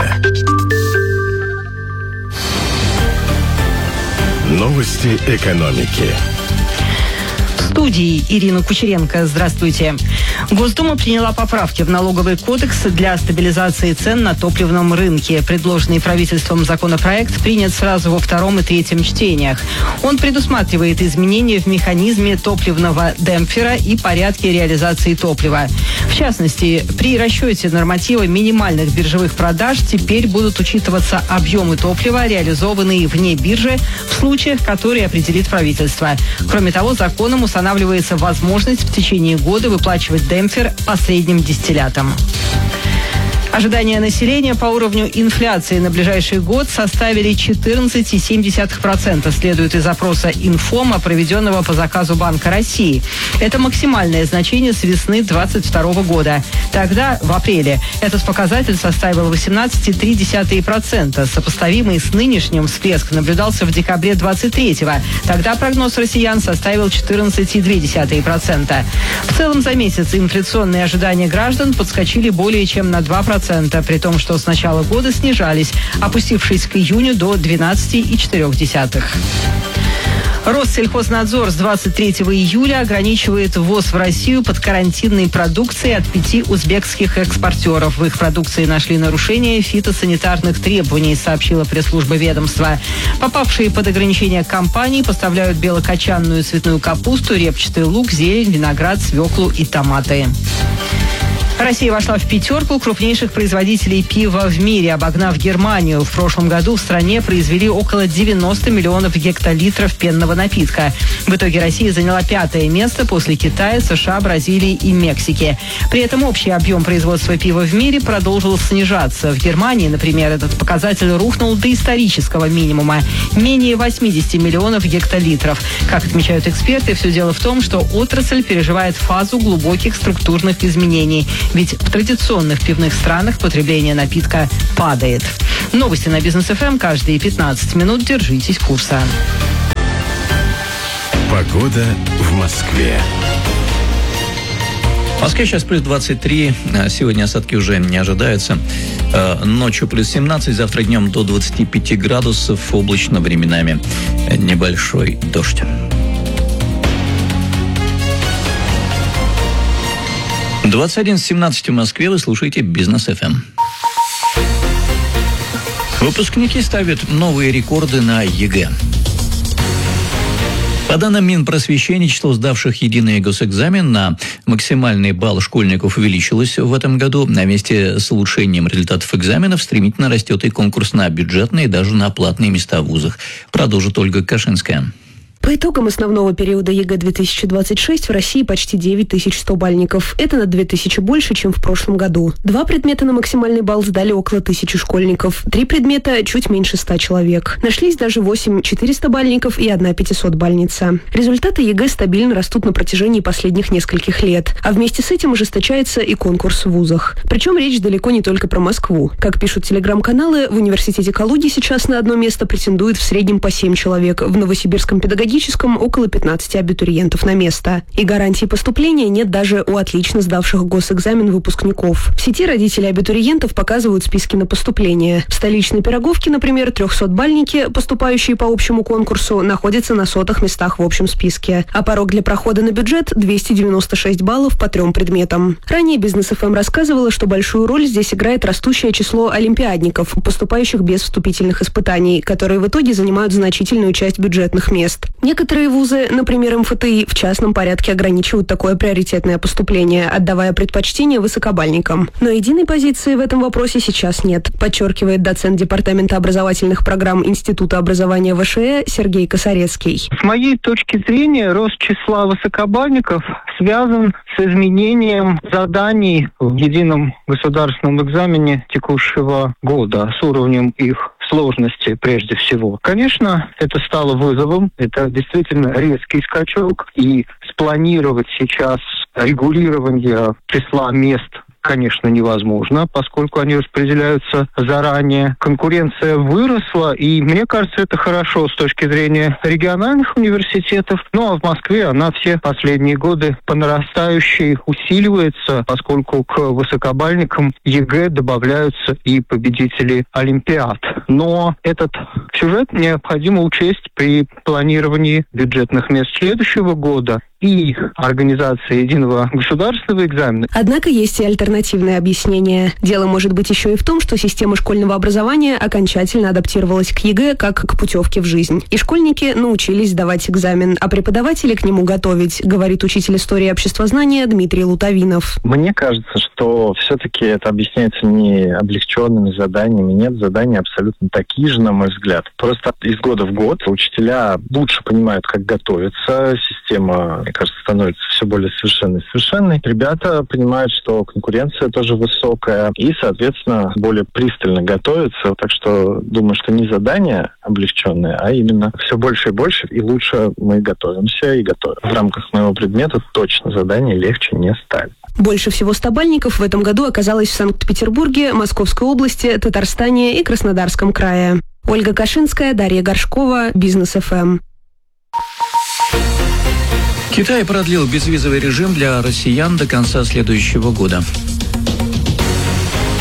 Новости экономики. В студии Ирина Кучеренко. Здравствуйте. Госдума приняла поправки в налоговый кодекс для стабилизации цен на топливном рынке. Предложенный правительством законопроект принят сразу во втором и третьем чтениях. Он предусматривает изменения в механизме топливного демпфера и порядке реализации топлива. В частности, при расчете норматива минимальных биржевых продаж теперь будут учитываться объемы топлива, реализованные вне биржи, в случаях, которые определит правительство. Кроме того, законом устанавливается возможность в течение года выплачивать демпфер по средним дистиллятам. Ожидания населения по уровню инфляции на ближайший год составили четырнадцать целых семь десятых процента, следует из опроса Информа, проведенного по заказу Банка России. Это максимальное значение с весны двадцать второго года. Тогда, в апреле, этот показатель составил восемнадцать целых три десятых процента. Сопоставимый с нынешним всплеск наблюдался в декабре двадцать третьего. Тогда прогноз россиян составил четырнадцать целых две десятых процента. В целом за месяц инфляционные ожидания граждан подскочили более чем на два процента. При том, что с начала года снижались, опустившись к июню до двенадцати целых четырех десятых. Россельхознадзор с двадцать третьего июля ограничивает ввоз в Россию подкарантинной продукции от пяти узбекских экспортеров. В их продукции нашли нарушение фитосанитарных требований, сообщила пресс-служба ведомства. Попавшие под ограничения компании поставляют белокочанную цветную капусту, репчатый лук, зелень, виноград, свеклу и томаты. Россия вошла в пятерку крупнейших производителей пива в мире, обогнав Германию. В прошлом году в стране произвели около девяносто миллионов гектолитров пенного напитка. В итоге Россия заняла пятое место после Китая, США, Бразилии и Мексики. При этом общий объем производства пива в мире продолжил снижаться. В Германии, например, этот показатель рухнул до исторического минимума – менее восемьдесят миллионов гектолитров. Как отмечают эксперты, все дело в том, что отрасль переживает фазу глубоких структурных изменений. Ведь в традиционных пивных странах потребление напитка падает. Новости на Бизнес эф эм каждые пятнадцать минут. Держитесь курса. Погода в Москве. В Москве сейчас плюс двадцать три, сегодня осадки уже не ожидаются. Ночью плюс семнадцать, завтра днем до двадцати пяти градусов, облачно временами небольшой дождь. двадцать один семнадцать в Москве, вы слушаете Бизнес эф эм. Выпускники ставят новые рекорды на ЕГЭ. По данным Минпросвещения, число сдавших единый госэкзамен на максимальный балл школьников увеличилось в этом году. На месте с улучшением результатов экзаменов стремительно растет и конкурс на бюджетные и даже на платные места в вузах. Продолжит Ольга Кашинская. По итогам основного периода ЕГЭ две тысячи двадцать шесть в России почти девять тысяч сто бальников. Это на две тысячи больше, чем в прошлом году. Два предмета на максимальный балл сдали около тысячи школьников. Три предмета – чуть меньше ста человек. Нашлись даже восемь четыреста бальников и одна пятисот бальница. Результаты ЕГЭ стабильно растут на протяжении последних нескольких лет. А вместе с этим ужесточается и конкурс в вузах. Причем речь далеко не только про Москву. Как пишут телеграм-каналы, в университете Калуги сейчас на одно место претендует в среднем по семь человек. В Новосибирском педагогическом около пятнадцати абитуриентов на место. И гарантии поступления нет даже у отлично сдавших госэкзамен выпускников. В сети родители абитуриентов показывают списки на поступление. В столичной Пироговке, например, трехсотбальники, поступающие по общему конкурсу, находятся на сотых местах в общем списке. А порог для прохода на бюджет – двести девяносто шесть баллов по трем предметам. Ранее Бизнес эф эм рассказывала, что большую роль здесь играет растущее число олимпиадников, поступающих без вступительных испытаний, которые в итоге занимают значительную часть бюджетных мест. Некоторые вузы, например, эм эф тэ и, в частном порядке ограничивают такое приоритетное поступление, отдавая предпочтение высокобальникам. Но единой позиции в этом вопросе сейчас нет, подчеркивает доцент Департамента образовательных программ Института образования вэ шэ э Сергей Косарецкий. С моей точки зрения, рост числа высокобальников связан с изменением заданий в едином государственном экзамене текущего года, с уровнем их сложности прежде всего. Конечно, это стало вызовом, это действительно резкий скачок, и спланировать сейчас регулирование числа мест, конечно, невозможно, поскольку они распределяются заранее. Конкуренция выросла, и мне кажется, это хорошо с точки зрения региональных университетов. Ну, а в Москве она все последние годы по нарастающей усиливается, поскольку к высокобальникам ЕГЭ добавляются и победители Олимпиад. Но этот сюжет необходимо учесть при планировании бюджетных мест следующего года и организации единого государственного экзамена. Однако есть и альтернативное объяснение. Дело может быть еще и в том, что система школьного образования окончательно адаптировалась к ЕГЭ как к путевке в жизнь. И школьники научились сдавать экзамен, а преподаватели к нему готовить, говорит учитель истории обществознания Дмитрий Лутовинов. Мне кажется, что все-таки это объясняется не облегченными заданиями. Нет, задания абсолютно такие же, на мой взгляд. Просто из года в год учителя лучше понимают, как готовиться. Система, мне кажется, становится все более совершенной и совершенной. Ребята понимают, что конкуренция тоже высокая и, соответственно, более пристально готовятся. Так что думаю, что не задания облегченные, а именно все больше и больше, и лучше мы готовимся и готовим. В рамках моего предмета точно задания легче не стали. Больше всего стабальников в этом году оказалось в Санкт-Петербурге, Московской области, Татарстане и Краснодарском крае. Ольга Кашинская, Дарья Горшкова, Бизнес эф эм. Китай продлил безвизовый режим для россиян до конца следующего года.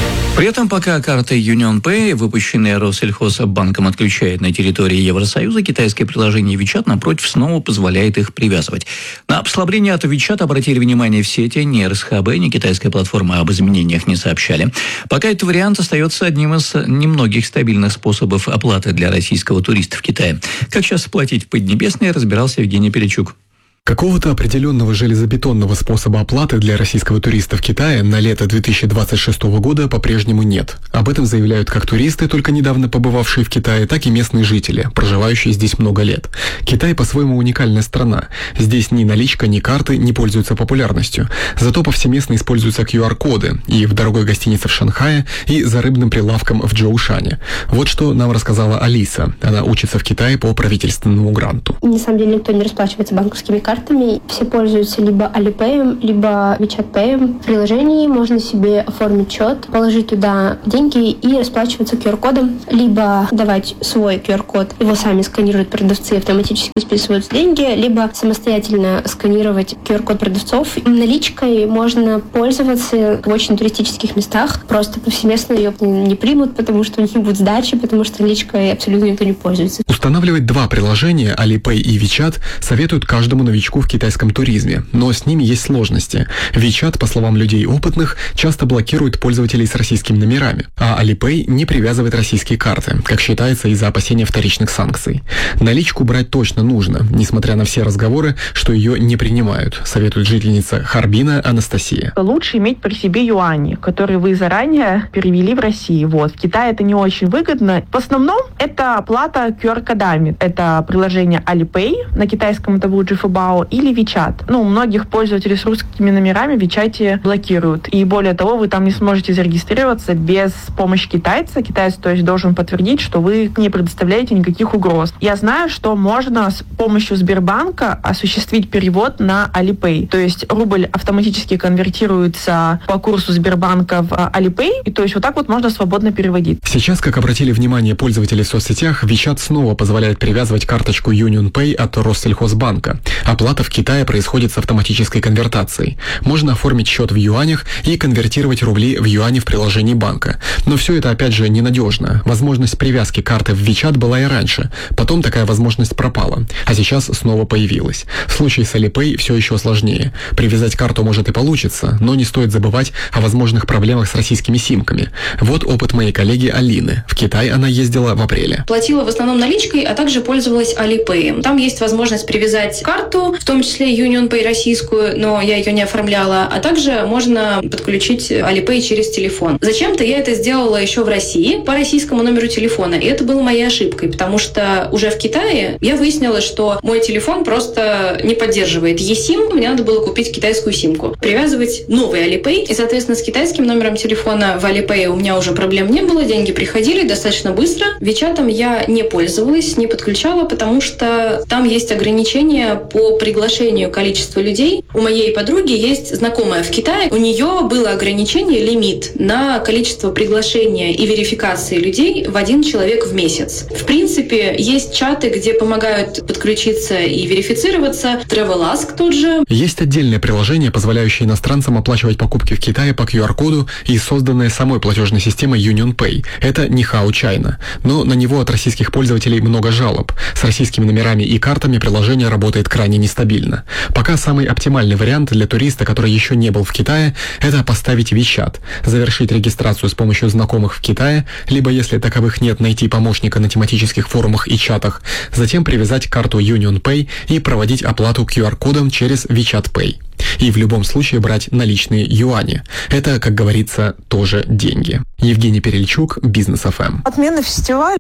При этом, пока карта UnionPay, выпущенная Россельхозбанком, отключает на территории Евросоюза, китайское приложение WeChat, напротив, снова позволяет их привязывать. На послабление от WeChat обратили внимание в сети, ни эр эс ха бэ, ни китайская платформа об изменениях не сообщали. Пока этот вариант остается одним из немногих стабильных способов оплаты для российского туриста в Китае. Как сейчас платить в Поднебесной, разбирался Евгений Перечук. Какого-то определенного железобетонного способа оплаты для российского туриста в Китае на лето две тысячи двадцать шестого года по-прежнему нет. Об этом заявляют как туристы, только недавно побывавшие в Китае, так и местные жители, проживающие здесь много лет. Китай по-своему уникальная страна. Здесь ни наличка, ни карты не пользуются популярностью. Зато повсеместно используются ку ар-коды и в дорогой гостинице в Шанхае, и за рыбным прилавком в Джоушане. Вот что нам рассказала Алиса. Она учится в Китае по правительственному гранту. На самом деле никто не расплачивается банковскими картами. Картами. Все пользуются либо Alipay, либо WeChat Pay. В приложении можно себе оформить счет, положить туда деньги и расплачиваться ку ар-кодом, либо давать свой ку ар-код, его сами сканируют продавцы, автоматически списываются деньги, либо самостоятельно сканировать ку ар-код продавцов. Наличкой можно пользоваться в очень туристических местах, просто повсеместно ее не примут, потому что у них не будет сдачи, потому что наличкой абсолютно никто не пользуется. Устанавливать два приложения, Alipay и WeChat, советуют каждому новичку в китайском туризме, но с ними есть сложности. WeChat, по словам людей опытных, часто блокирует пользователей с российскими номерами, а Alipay не привязывает российские карты, как считается из-за опасения вторичных санкций. Наличку брать точно нужно, несмотря на все разговоры, что ее не принимают, советует жительница Харбина Анастасия. Лучше иметь при себе юани, которые вы заранее перевели в Россию. Вот. В Китае это не очень выгодно. В основном это оплата ку ар-кодами. Это приложение Alipay, на китайском это будет Жифабао, или WeChat. Ну, многих пользователей с русскими номерами в WeChat блокируют. И более того, вы там не сможете зарегистрироваться без помощи китайца. Китаец, то есть, должен подтвердить, что вы не предоставляете никаких угроз. Я знаю, что можно с помощью Сбербанка осуществить перевод на Alipay. То есть рубль автоматически конвертируется по курсу Сбербанка в Alipay, и то есть вот так вот можно свободно переводить. Сейчас, как обратили внимание пользователи в соцсетях, WeChat снова позволяет привязывать карточку UnionPay от Россельхозбанка. Оплата в Китае происходит с автоматической конвертацией. Можно оформить счет в юанях и конвертировать рубли в юани в приложении банка. Но все это, опять же, ненадежно. Возможность привязки карты в WeChat была и раньше. Потом такая возможность пропала. А сейчас снова появилась. В случае с Alipay все еще сложнее. Привязать карту может и получится, но не стоит забывать о возможных проблемах с российскими симками. Вот опыт моей коллеги Алины. В Китай она ездила в апреле. Платила в основном наличкой, а также пользовалась Alipay. Там есть возможность привязать карту, в том числе UnionPay российскую, но я ее не оформляла, а также можно подключить Alipay через телефон. Зачем-то я это сделала еще в России по российскому номеру телефона, и это было моей ошибкой, потому что уже в Китае я выяснила, что мой телефон просто не поддерживает eSIM, мне надо было купить китайскую симку, привязывать новый Alipay, и, соответственно, с китайским номером телефона в Alipay у меня уже проблем не было, деньги приходили достаточно быстро. WeChat'ом я не пользовалась, не подключала, потому что там есть ограничения по приглашению количества людей. У моей подруги есть знакомая в Китае. У нее было ограничение, лимит на количество приглашения и верификации людей в один человек в месяц. В принципе, есть чаты, где помогают подключиться и верифицироваться. TravelAsk тот же. Есть отдельное приложение, позволяющее иностранцам оплачивать покупки в Китае по ку ар-коду и созданное самой платежной системой UnionPay. Это Nihao China. Но на него от российских пользователей много жалоб. С российскими номерами и картами приложение работает крайне нестабильно. Пока самый оптимальный вариант для туриста, который еще не был в Китае, это поставить WeChat, завершить регистрацию с помощью знакомых в Китае, либо, если таковых нет, найти помощника на тематических форумах и чатах, затем привязать карту UnionPay и проводить оплату ку ар-кодом через WeChat Pay. И в любом случае брать наличные юани. Это, как говорится, тоже деньги. Евгений Перельчук, Бизнес эф эм. Отмена фестиваля.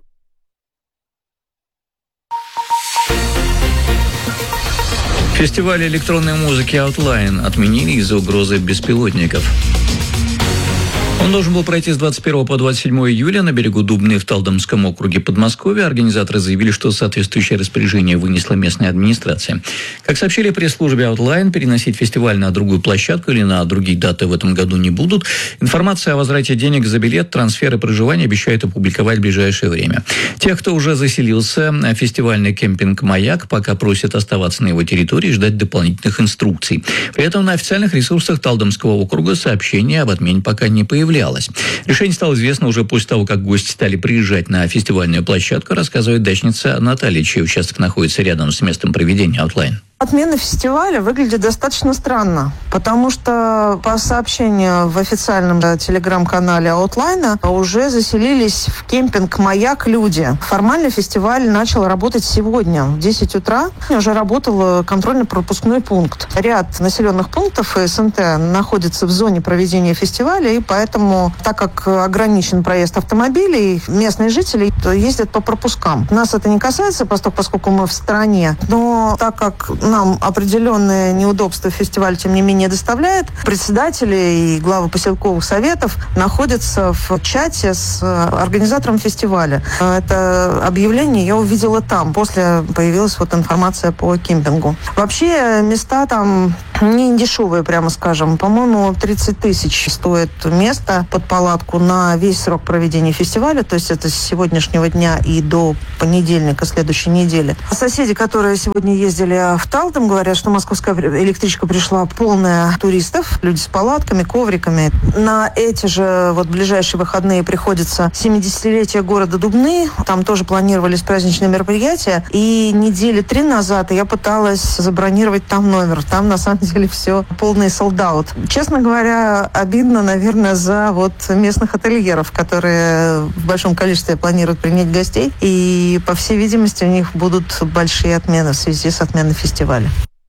Фестиваль электронной музыки Outline отменили из-за угрозы беспилотников. Он должен был пройти с двадцать первого по двадцать седьмое июля на берегу Дубны в Талдомском округе Подмосковья. Организаторы заявили, что соответствующее распоряжение вынесла местная администрация. Как сообщили в пресс-службе Outline, переносить фестиваль на другую площадку или на другие даты в этом году не будут. Информация о возврате денег за билет, трансфер и проживание обещают опубликовать в ближайшее время. Тех, кто уже заселился, фестивальный кемпинг «Маяк» пока просит оставаться на его территории и ждать дополнительных инструкций. При этом на официальных ресурсах Талдомского округа сообщения об отмене пока не появляются. обновлялась. Решение стало известно уже после того, как гости стали приезжать на фестивальную площадку, рассказывает дачница Наталья, чей участок находится рядом с местом проведения Outline. Отмена фестиваля выглядит достаточно странно, потому что по сообщению в официальном телеграм-канале Outline уже заселились в кемпинг «Маяк» люди. Формально фестиваль начал работать сегодня. В десять утра уже работал контрольно-пропускной пункт. Ряд населенных пунктов СНТ находится в зоне проведения фестиваля, и поэтому, так как ограничен проезд автомобилей, местные жители ездят по пропускам. Нас это не касается, поскольку мы в стране, но так как нам определенные неудобства фестиваль, тем не менее, доставляет, председатели и главы поселковых советов находятся в чате с организатором фестиваля. Это объявление я увидела там. После появилась вот информация по кемпингу. Вообще, места там не дешевые, прямо скажем. По-моему, тридцать тысяч стоит место под палатку на весь срок проведения фестиваля, то есть это с сегодняшнего дня и до понедельника следующей недели. Соседи, которые сегодня ездили в Талдом, говорят, что московская электричка пришла полная туристов, люди с палатками, ковриками. На эти же вот ближайшие выходные приходится семидесятилетие города Дубны. Там тоже планировались праздничные мероприятия. И недели три назад я пыталась забронировать там номер. Там, на самом деле, все полный солд-аут. Честно говоря, обидно, наверное, за вот местных ательеров, которые в большом количестве планируют принять гостей. И, по всей видимости, у них будут большие отмены в связи с отменой фестиваля.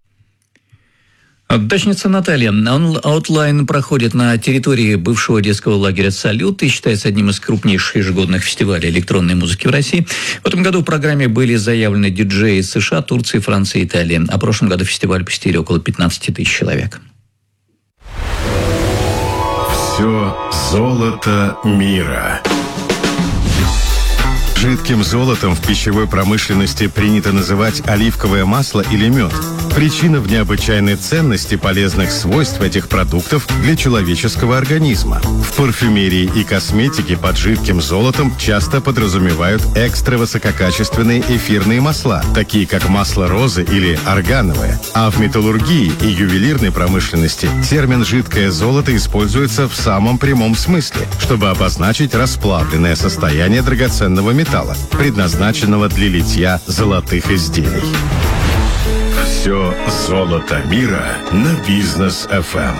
Дачница Наталья. Outline проходит на территории бывшего детского лагеря «Салют» и считается одним из крупнейших ежегодных фестивалей электронной музыки в России. В этом году в программе были заявлены диджеи из США, Турции, Франции и Италии. А в прошлом году фестиваль посетили около пятнадцать тысяч человек. Все золото мира. Жидким золотом в пищевой промышленности принято называть оливковое масло или мед. Причина в необычайной ценности полезных свойств этих продуктов для человеческого организма. В парфюмерии и косметике под жидким золотом часто подразумевают экстравысококачественные эфирные масла, такие как масло розы или органовое. А в металлургии и ювелирной промышленности термин «жидкое золото» используется в самом прямом смысле, чтобы обозначить расплавленное состояние драгоценного металла, предназначенного для литья золотых изделий. Все золото мира на Бизнес эф эм.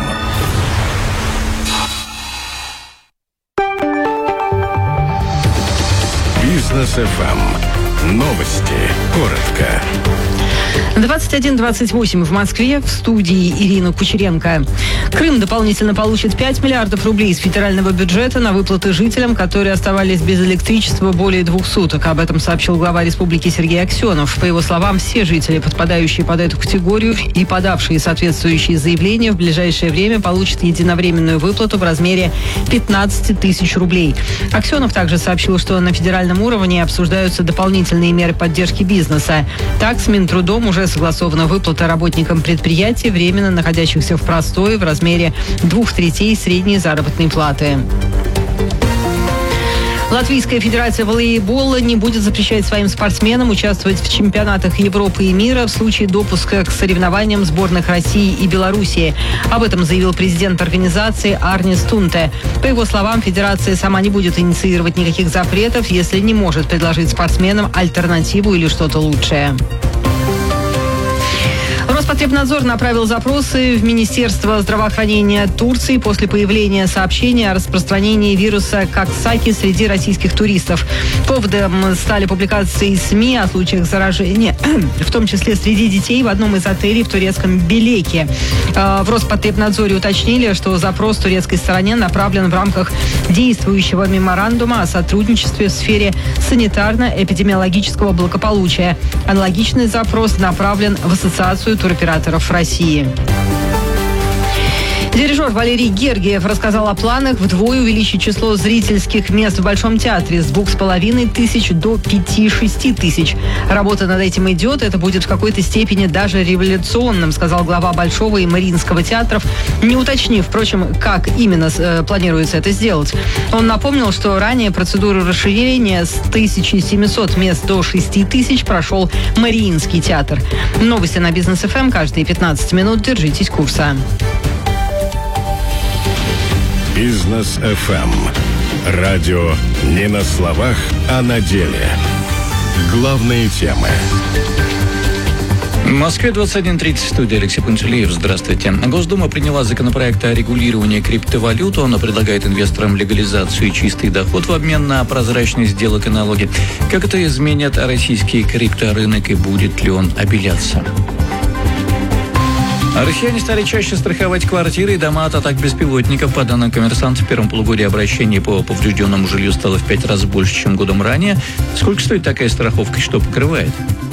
Бизнес эф эм. Новости. Коротко. двадцать один двадцать восемь в Москве, в студии Ирина Кучеренко. Крым дополнительно получит пять миллиардов рублей из федерального бюджета на выплаты жителям, которые оставались без электричества более двух суток. Об этом сообщил глава республики Сергей Аксенов. По его словам, все жители, подпадающие под эту категорию и подавшие соответствующие заявления, в ближайшее время получат единовременную выплату в размере пятнадцать тысяч рублей. Аксенов также сообщил, что на федеральном уровне обсуждаются дополнительные меры поддержки бизнеса. Так, с Минтрудом уже согласована выплата работникам предприятий, временно находящихся в простое, в размере двух третей средней заработной платы. Латвийская федерация волейбола не будет запрещать своим спортсменам участвовать в чемпионатах Европы и мира в случае допуска к соревнованиям сборных России и Белоруссии. Об этом заявил президент организации Арнис Тунте. По его словам, федерация сама не будет инициировать никаких запретов, если не может предложить спортсменам альтернативу или что-то лучшее. Роспотребнадзор направил запросы в Министерство здравоохранения Турции после появления сообщения о распространении вируса Коксаки среди российских туристов. Поводом стали публикации СМИ о случаях заражения, в том числе среди детей в одном из отелей в турецком Белеке. В Роспотребнадзоре уточнили, что запрос турецкой стороне направлен в рамках действующего меморандума о сотрудничестве в сфере санитарно-эпидемиологического благополучия. Аналогичный запрос направлен в Ассоциацию туроператоров России. Дирижер Валерий Гергиев рассказал о планах вдвое увеличить число зрительских мест в Большом театре с двух с половиной тысяч до пяти-шести тысяч. Работа над этим идет, это будет в какой-то степени даже революционным, сказал глава Большого и Мариинского театров, не уточнив, впрочем, как именно э, планируется это сделать. Он напомнил, что ранее процедуру расширения с тысячи семисот мест до шести тысяч прошел Мариинский театр. Новости на Бизнес эф эм каждые пятнадцать минут. Держитесь курса. Бизнес эф эм. Радио не на словах, а на деле. Главные темы. В Москве двадцать один тридцать, студия Алексей Пантелеев. Здравствуйте. Госдума приняла законопроект о регулировании криптовалют. Он предлагает инвесторам легализацию и чистый доход в обмен на прозрачность сделок и налоги. Как это изменит российский крипторынок и будет ли он обеляться? Россияне стали чаще страховать квартиры и дома от атак беспилотников. По данным «Коммерсанта», в первом полугодии обращений по поврежденному жилью стало в пять раз больше, чем годом ранее. Сколько стоит такая страховка и что покрывает?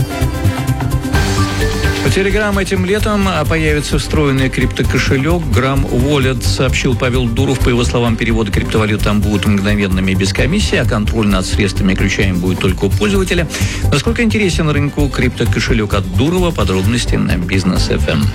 По Telegram этим летом появится встроенный криптокошелек Gram Wallet, сообщил Павел Дуров. По его словам, переводы криптовалют там будут мгновенными без комиссии, а контроль над средствами и ключами будет только у пользователя. Насколько интересен рынку криптокошелек от Дурова? Подробности на Бизнес эф эм.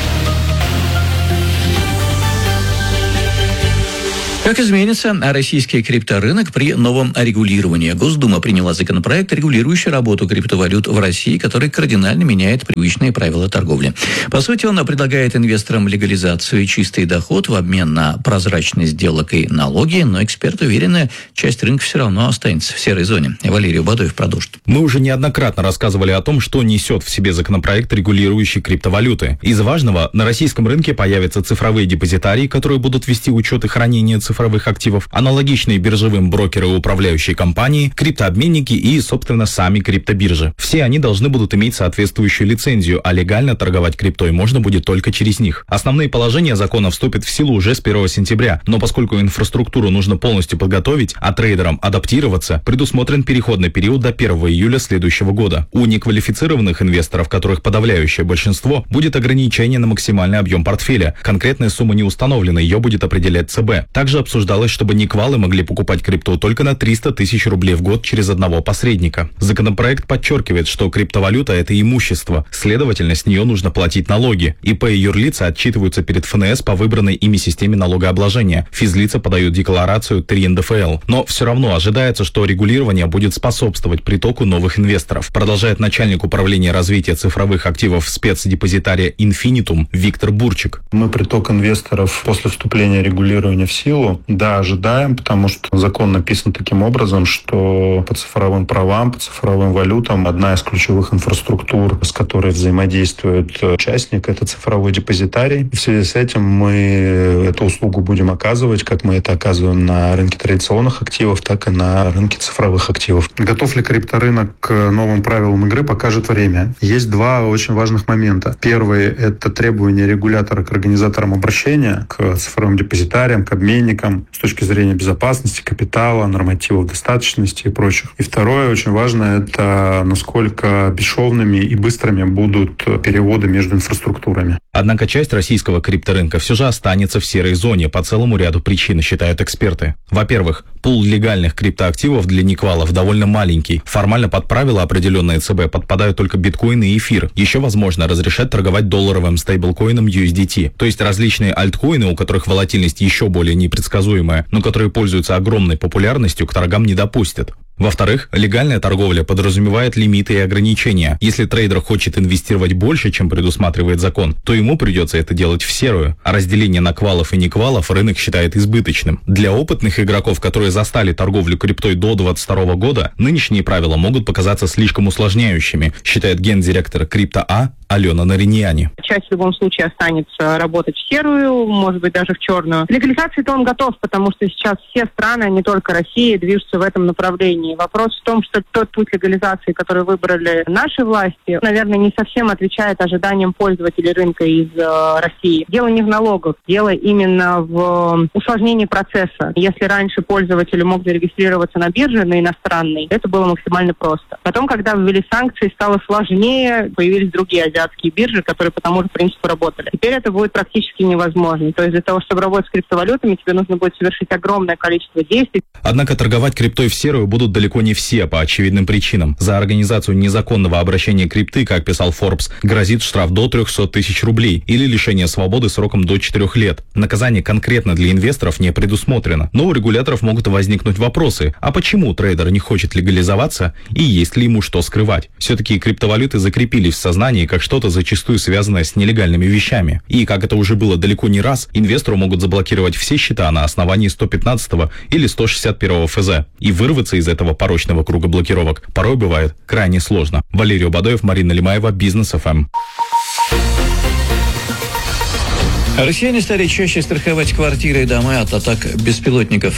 Как изменится российский крипторынок при новом регулировании? Госдума приняла законопроект, регулирующий работу криптовалют в России, который кардинально меняет привычные правила торговли. По сути, он предлагает инвесторам легализацию и чистый доход в обмен на прозрачность сделок и налоги, но эксперты уверены, часть рынка все равно останется в серой зоне. Валерий Бадоев продолжит. Мы уже неоднократно рассказывали о том, что несет в себе законопроект, регулирующий криптовалюты. Из важного, на российском рынке появятся цифровые депозитарии, которые будут вести учет и хранение цифровых цифровых активов, аналогичные биржевым брокеры и управляющие компании, криптообменники и, собственно, сами криптобиржи. Все они должны будут иметь соответствующую лицензию, а легально торговать криптой можно будет только через них. Основные положения закона вступят в силу уже с первого сентября, но поскольку инфраструктуру нужно полностью подготовить, а трейдерам адаптироваться, предусмотрен переходный период до первого июля следующего года. У неквалифицированных инвесторов, которых подавляющее большинство, будет ограничение на максимальный объем портфеля. Конкретная сумма не установлена, ее будет определять ЦБ. Также обсуждалось, чтобы неквалы могли покупать крипту только на триста тысяч рублей в год через одного посредника. Законопроект подчеркивает, что криптовалюта – это имущество, следовательно, с нее нужно платить налоги. ИП и юрлица отчитываются перед эф эн эс по выбранной ими системе налогообложения. Физлица подают декларацию три эн дэ эф эл. Но все равно ожидается, что регулирование будет способствовать притоку новых инвесторов, продолжает начальник управления развития цифровых активов спецдепозитария Infinitum Виктор Бурчик. Мы приток инвесторов после вступления регулирования в силу, да, ожидаем, потому что закон написан таким образом, что по цифровым правам, по цифровым валютам одна из ключевых инфраструктур, с которой взаимодействует участник, это цифровой депозитарий. В связи с этим мы эту услугу будем оказывать, как мы это оказываем на рынке традиционных активов, так и на рынке цифровых активов. Готов ли крипторынок к новым правилам игры, покажет время. Есть два очень важных момента. Первый – это требования регулятора к организаторам обращения, к цифровым депозитариям, к обменникам, с точки зрения безопасности, капитала, нормативов достаточности и прочих. И второе, очень важно, это насколько бесшовными и быстрыми будут переводы между инфраструктурами. Однако часть российского крипторынка все же останется в серой зоне по целому ряду причин, считают эксперты. Во-первых, пул легальных криптоактивов для неквалов довольно маленький. Формально под правила, определенные ЦБ, подпадают только биткоин и эфир. Еще возможно разрешать торговать долларовым стейблкоином ю эс ди ти, то есть различные альткоины, у которых волатильность еще более непредсказуемая, но которые пользуются огромной популярностью, к торгам не допустят. Во-вторых, легальная торговля подразумевает лимиты и ограничения. Если трейдер хочет инвестировать больше, чем предусматривает закон, то ему придется это делать в серую, а разделение на квалов и неквалов рынок считает избыточным. Для опытных игроков, которые застали торговлю криптой до двадцать второго года, нынешние правила могут показаться слишком усложняющими, считает гендиректор Крипто.А Алена Нариньяни. Часть в любом случае останется работать в серую, может быть, даже в черную. Легализации-то он готов, потому что сейчас все страны, не только Россия, движутся в этом направлении. Вопрос в том, что тот путь легализации, который выбрали наши власти, наверное, не совсем отвечает ожиданиям пользователей рынка из э, России. Дело не в налогах, дело именно в усложнении процесса. Если раньше пользователь мог зарегистрироваться на бирже, на иностранной, это было максимально просто. Потом, когда ввели санкции, стало сложнее, появились другие азиатские биржи, которые по тому же принципу работали. Теперь это будет практически невозможно. То есть для того, чтобы работать с криптовалютами, тебе нужно будет совершить огромное количество действий. Однако торговать криптой в серую будут далеко не все по очевидным причинам. За организацию незаконного обращения крипты, как писал Forbes, грозит штраф до трехсот тысяч рублей или лишение свободы сроком до четырех лет. Наказание конкретно для инвесторов не предусмотрено. Но у регуляторов могут возникнуть вопросы, а почему трейдер не хочет легализоваться и есть ли ему что скрывать? Все-таки криптовалюты закрепились в сознании как что-то зачастую связанное с нелегальными вещами. И, как это уже было далеко не раз, инвестору могут заблокировать все счета на основании сто пятнадцатого или сто шестьдесят первого эф зэ. И вырваться из этого порочного круга блокировок порой бывает крайне сложно. Валерий Бадоев, Марина Лимаева, Бизнес эф эм. Россияне стали чаще страховать квартиры и дома от атак беспилотников.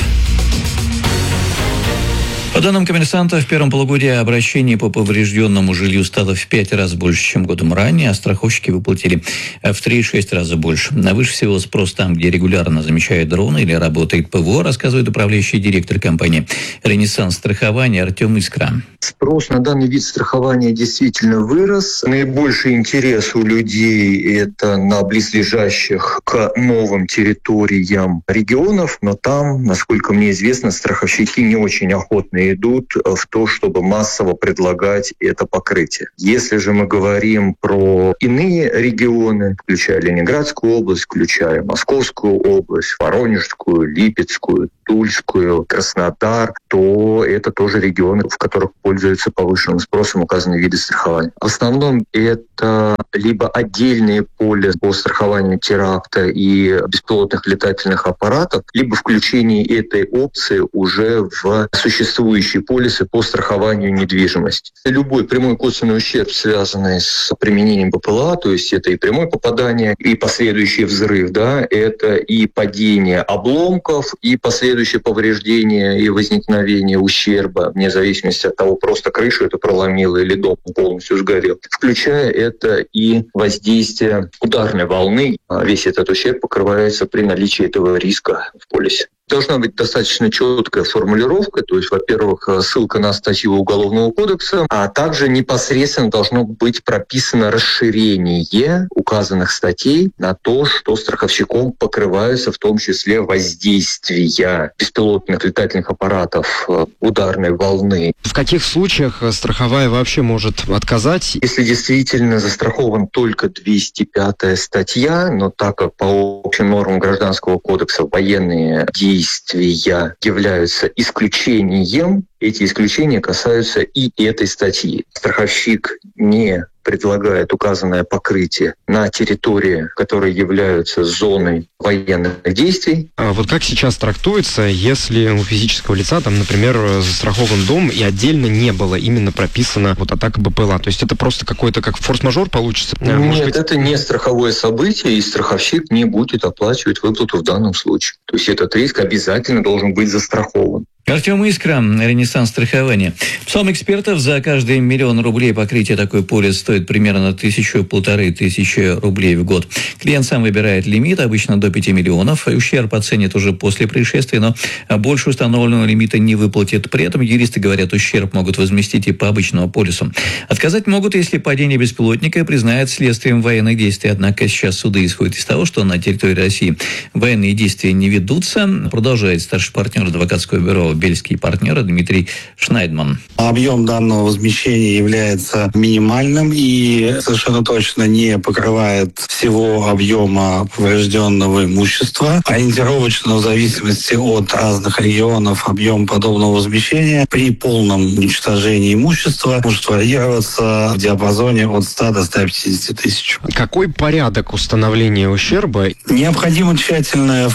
По данным коммерсанта, в первом полугодии обращений по поврежденному жилью стало в пять раз больше, чем годом ранее, а страховщики выплатили в три-шесть раза больше. Выше всего спрос там, где регулярно замечают дроны или работает ПВО, рассказывает управляющий директор компании «Ренессанс страхования» Артем Искра. Спрос на данный вид страхования действительно вырос. Наибольший интерес у людей – это на близлежащих к новым территориям регионов, но там, насколько мне известно, страховщики не очень охотно идут в то, чтобы массово предлагать это покрытие. Если же мы говорим про иные регионы, включая Ленинградскую область, включая Московскую область, Воронежскую, Липецкую, Тульскую, Краснодар, то это тоже регионы, в которых пользуются повышенным спросом указанные виды страхования. В основном это либо отдельные полисы по страхованию теракта и беспилотных летательных аппаратов, либо включение этой опции уже в существующие полисы по страхованию недвижимости. Любой прямой косвенный ущерб, связанный с применением БПЛА, то есть это и прямое попадание, и последующий взрыв, да, это и падение обломков, и последующее повреждение и возникновение ущерба, вне зависимости от того, просто крышу это проломило или дом полностью сгорел, включая это и воздействие ударной волны. Весь этот ущерб покрывается при наличии этого риска в полисе. Должна быть достаточно четкая формулировка, то есть, во-первых, ссылка на статью Уголовного кодекса, а также непосредственно должно быть прописано расширение указанных статей на то, что страховщиком покрываются в том числе воздействия беспилотных летательных аппаратов ударной волны. В каких случаях страховая вообще может отказать? Если действительно застрахован только двести пятая статья, но так как по общим нормам Гражданского кодекса военные действия действия являются исключением, эти исключения касаются и этой статьи. Страховщик не предлагает указанное покрытие на территории, которые являются зоной военных действий. А вот как сейчас трактуется, если у физического лица, там, например, застрахован дом и отдельно не было именно прописано вот атака БПЛА? То есть это просто какой-то как форс-мажор получится? Нет, Может быть... это не страховое событие, и страховщик не будет оплачивать выплату в данном случае. То есть этот риск обязательно должен быть застрахован. Артем Искра, Ренессанс страхования. По словам экспертов, за каждый миллион рублей покрытие такой полис стоит примерно тысячу-полторы тысячи рублей в год. Клиент сам выбирает лимит, обычно до пяти миллионов. Ущерб оценит уже после происшествия, но больше установленного лимита не выплатит. При этом юристы говорят, ущерб могут возместить и по обычному полису. Отказать могут, если падение беспилотника признают следствием военных действий. Однако сейчас суды исходят из того, что на территории России военные действия не ведутся. Продолжает старший партнер адвокатского бюро «Бельские партнеры» Дмитрий Шнайдман. Объем данного возмещения является минимальным и совершенно точно не покрывает всего объема поврежденного имущества. Ориентировочно, в зависимости от разных регионов, объем подобного возмещения при полном уничтожении имущества может варьироваться в диапазоне от ста до ста пятидесяти тысяч. Какой порядок установления ущерба? Необходима тщательная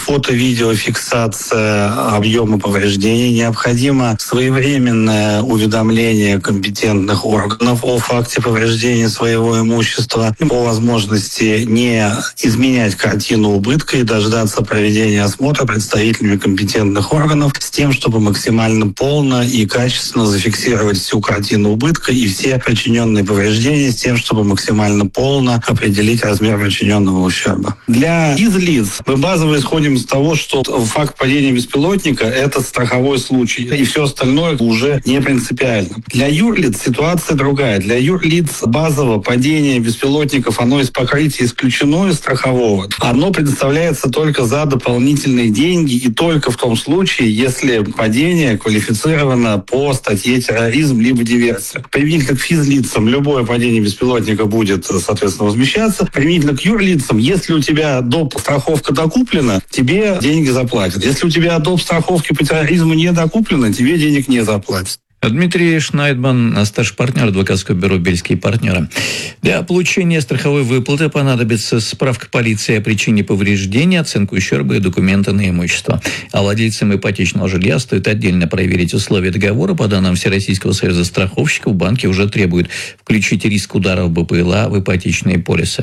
фото-видеофиксация объема повреждений. Необходимо своевременное уведомление компетентных органов о факте повреждения своего имущества. По возможности не изменять картину убытка и дождаться проведения осмотра представителями компетентных органов с тем, чтобы максимально полно и качественно зафиксировать всю картину убытка и все причиненные повреждения с тем, чтобы максимально полно определить размер причиненного ущерба. Для физлиц мы базово исходим из того, что факт падения беспилотника – это страховой случай, и все остальное уже не принципиально. Для юрлиц ситуация другая. Для юрлиц базово падение беспилотников, оно из покрытия исключено из страхового. Оно предоставляется только за дополнительные деньги и только в том случае, если падение квалифицировано по статье терроризм либо диверсия. Применительно к физлицам любое падение беспилотника будет, соответственно, возмещаться. Применительно к юрлицам, если у тебя доп. Страховка докуплена, тебе деньги заплатят. Если у тебя доп. Страховки по терроризму не докуплено, тебе денег не заплатят. Дмитрий Шнайдман, старший партнер адвокатского бюро «Бельские партнеры». Для получения страховой выплаты понадобится справка полиции о причине повреждения, оценка ущерба и документы на имущество. А владельцам ипотечного жилья стоит отдельно проверить условия договора. По данным Всероссийского союза страховщиков, банки уже требуют включить риск ударов БПЛА в ипотечные полисы.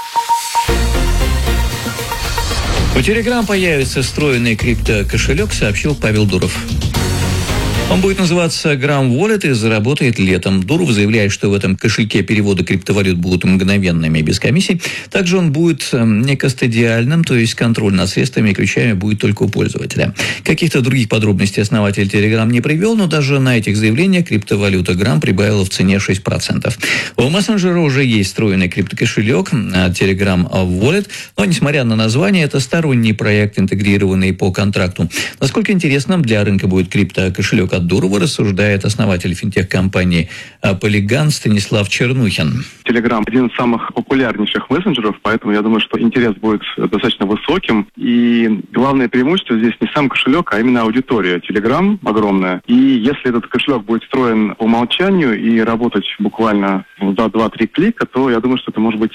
У Telegram появится встроенный криптокошелек, сообщил Павел Дуров. Он будет называться Gram Wallet и заработает летом. Дуров заявляет, что в этом кошельке переводы криптовалют будут мгновенными, без комиссий. Также он будет не кастодиальным, то есть контроль над средствами и ключами будет только у пользователя. Каких-то других подробностей основатель Telegram не привел, но даже на этих заявлениях криптовалюта Gram прибавила в цене шесть процентов. У мессенджера уже есть встроенный криптокошелек Telegram Wallet, но, несмотря на название, это сторонний проект, интегрированный по контракту. Насколько интересным для рынка будет криптокошелек от Дурова, рассуждает основатель финтех-компании Polygon Станислав Чернухин. Telegram один из самых популярнейших мессенджеров, поэтому я думаю, что интерес будет достаточно высоким. И главное преимущество здесь не сам кошелек, а именно аудитория. Telegram огромная. И если этот кошелек будет встроен по умолчанию и работать буквально за два-три клика, то я думаю, что это может быть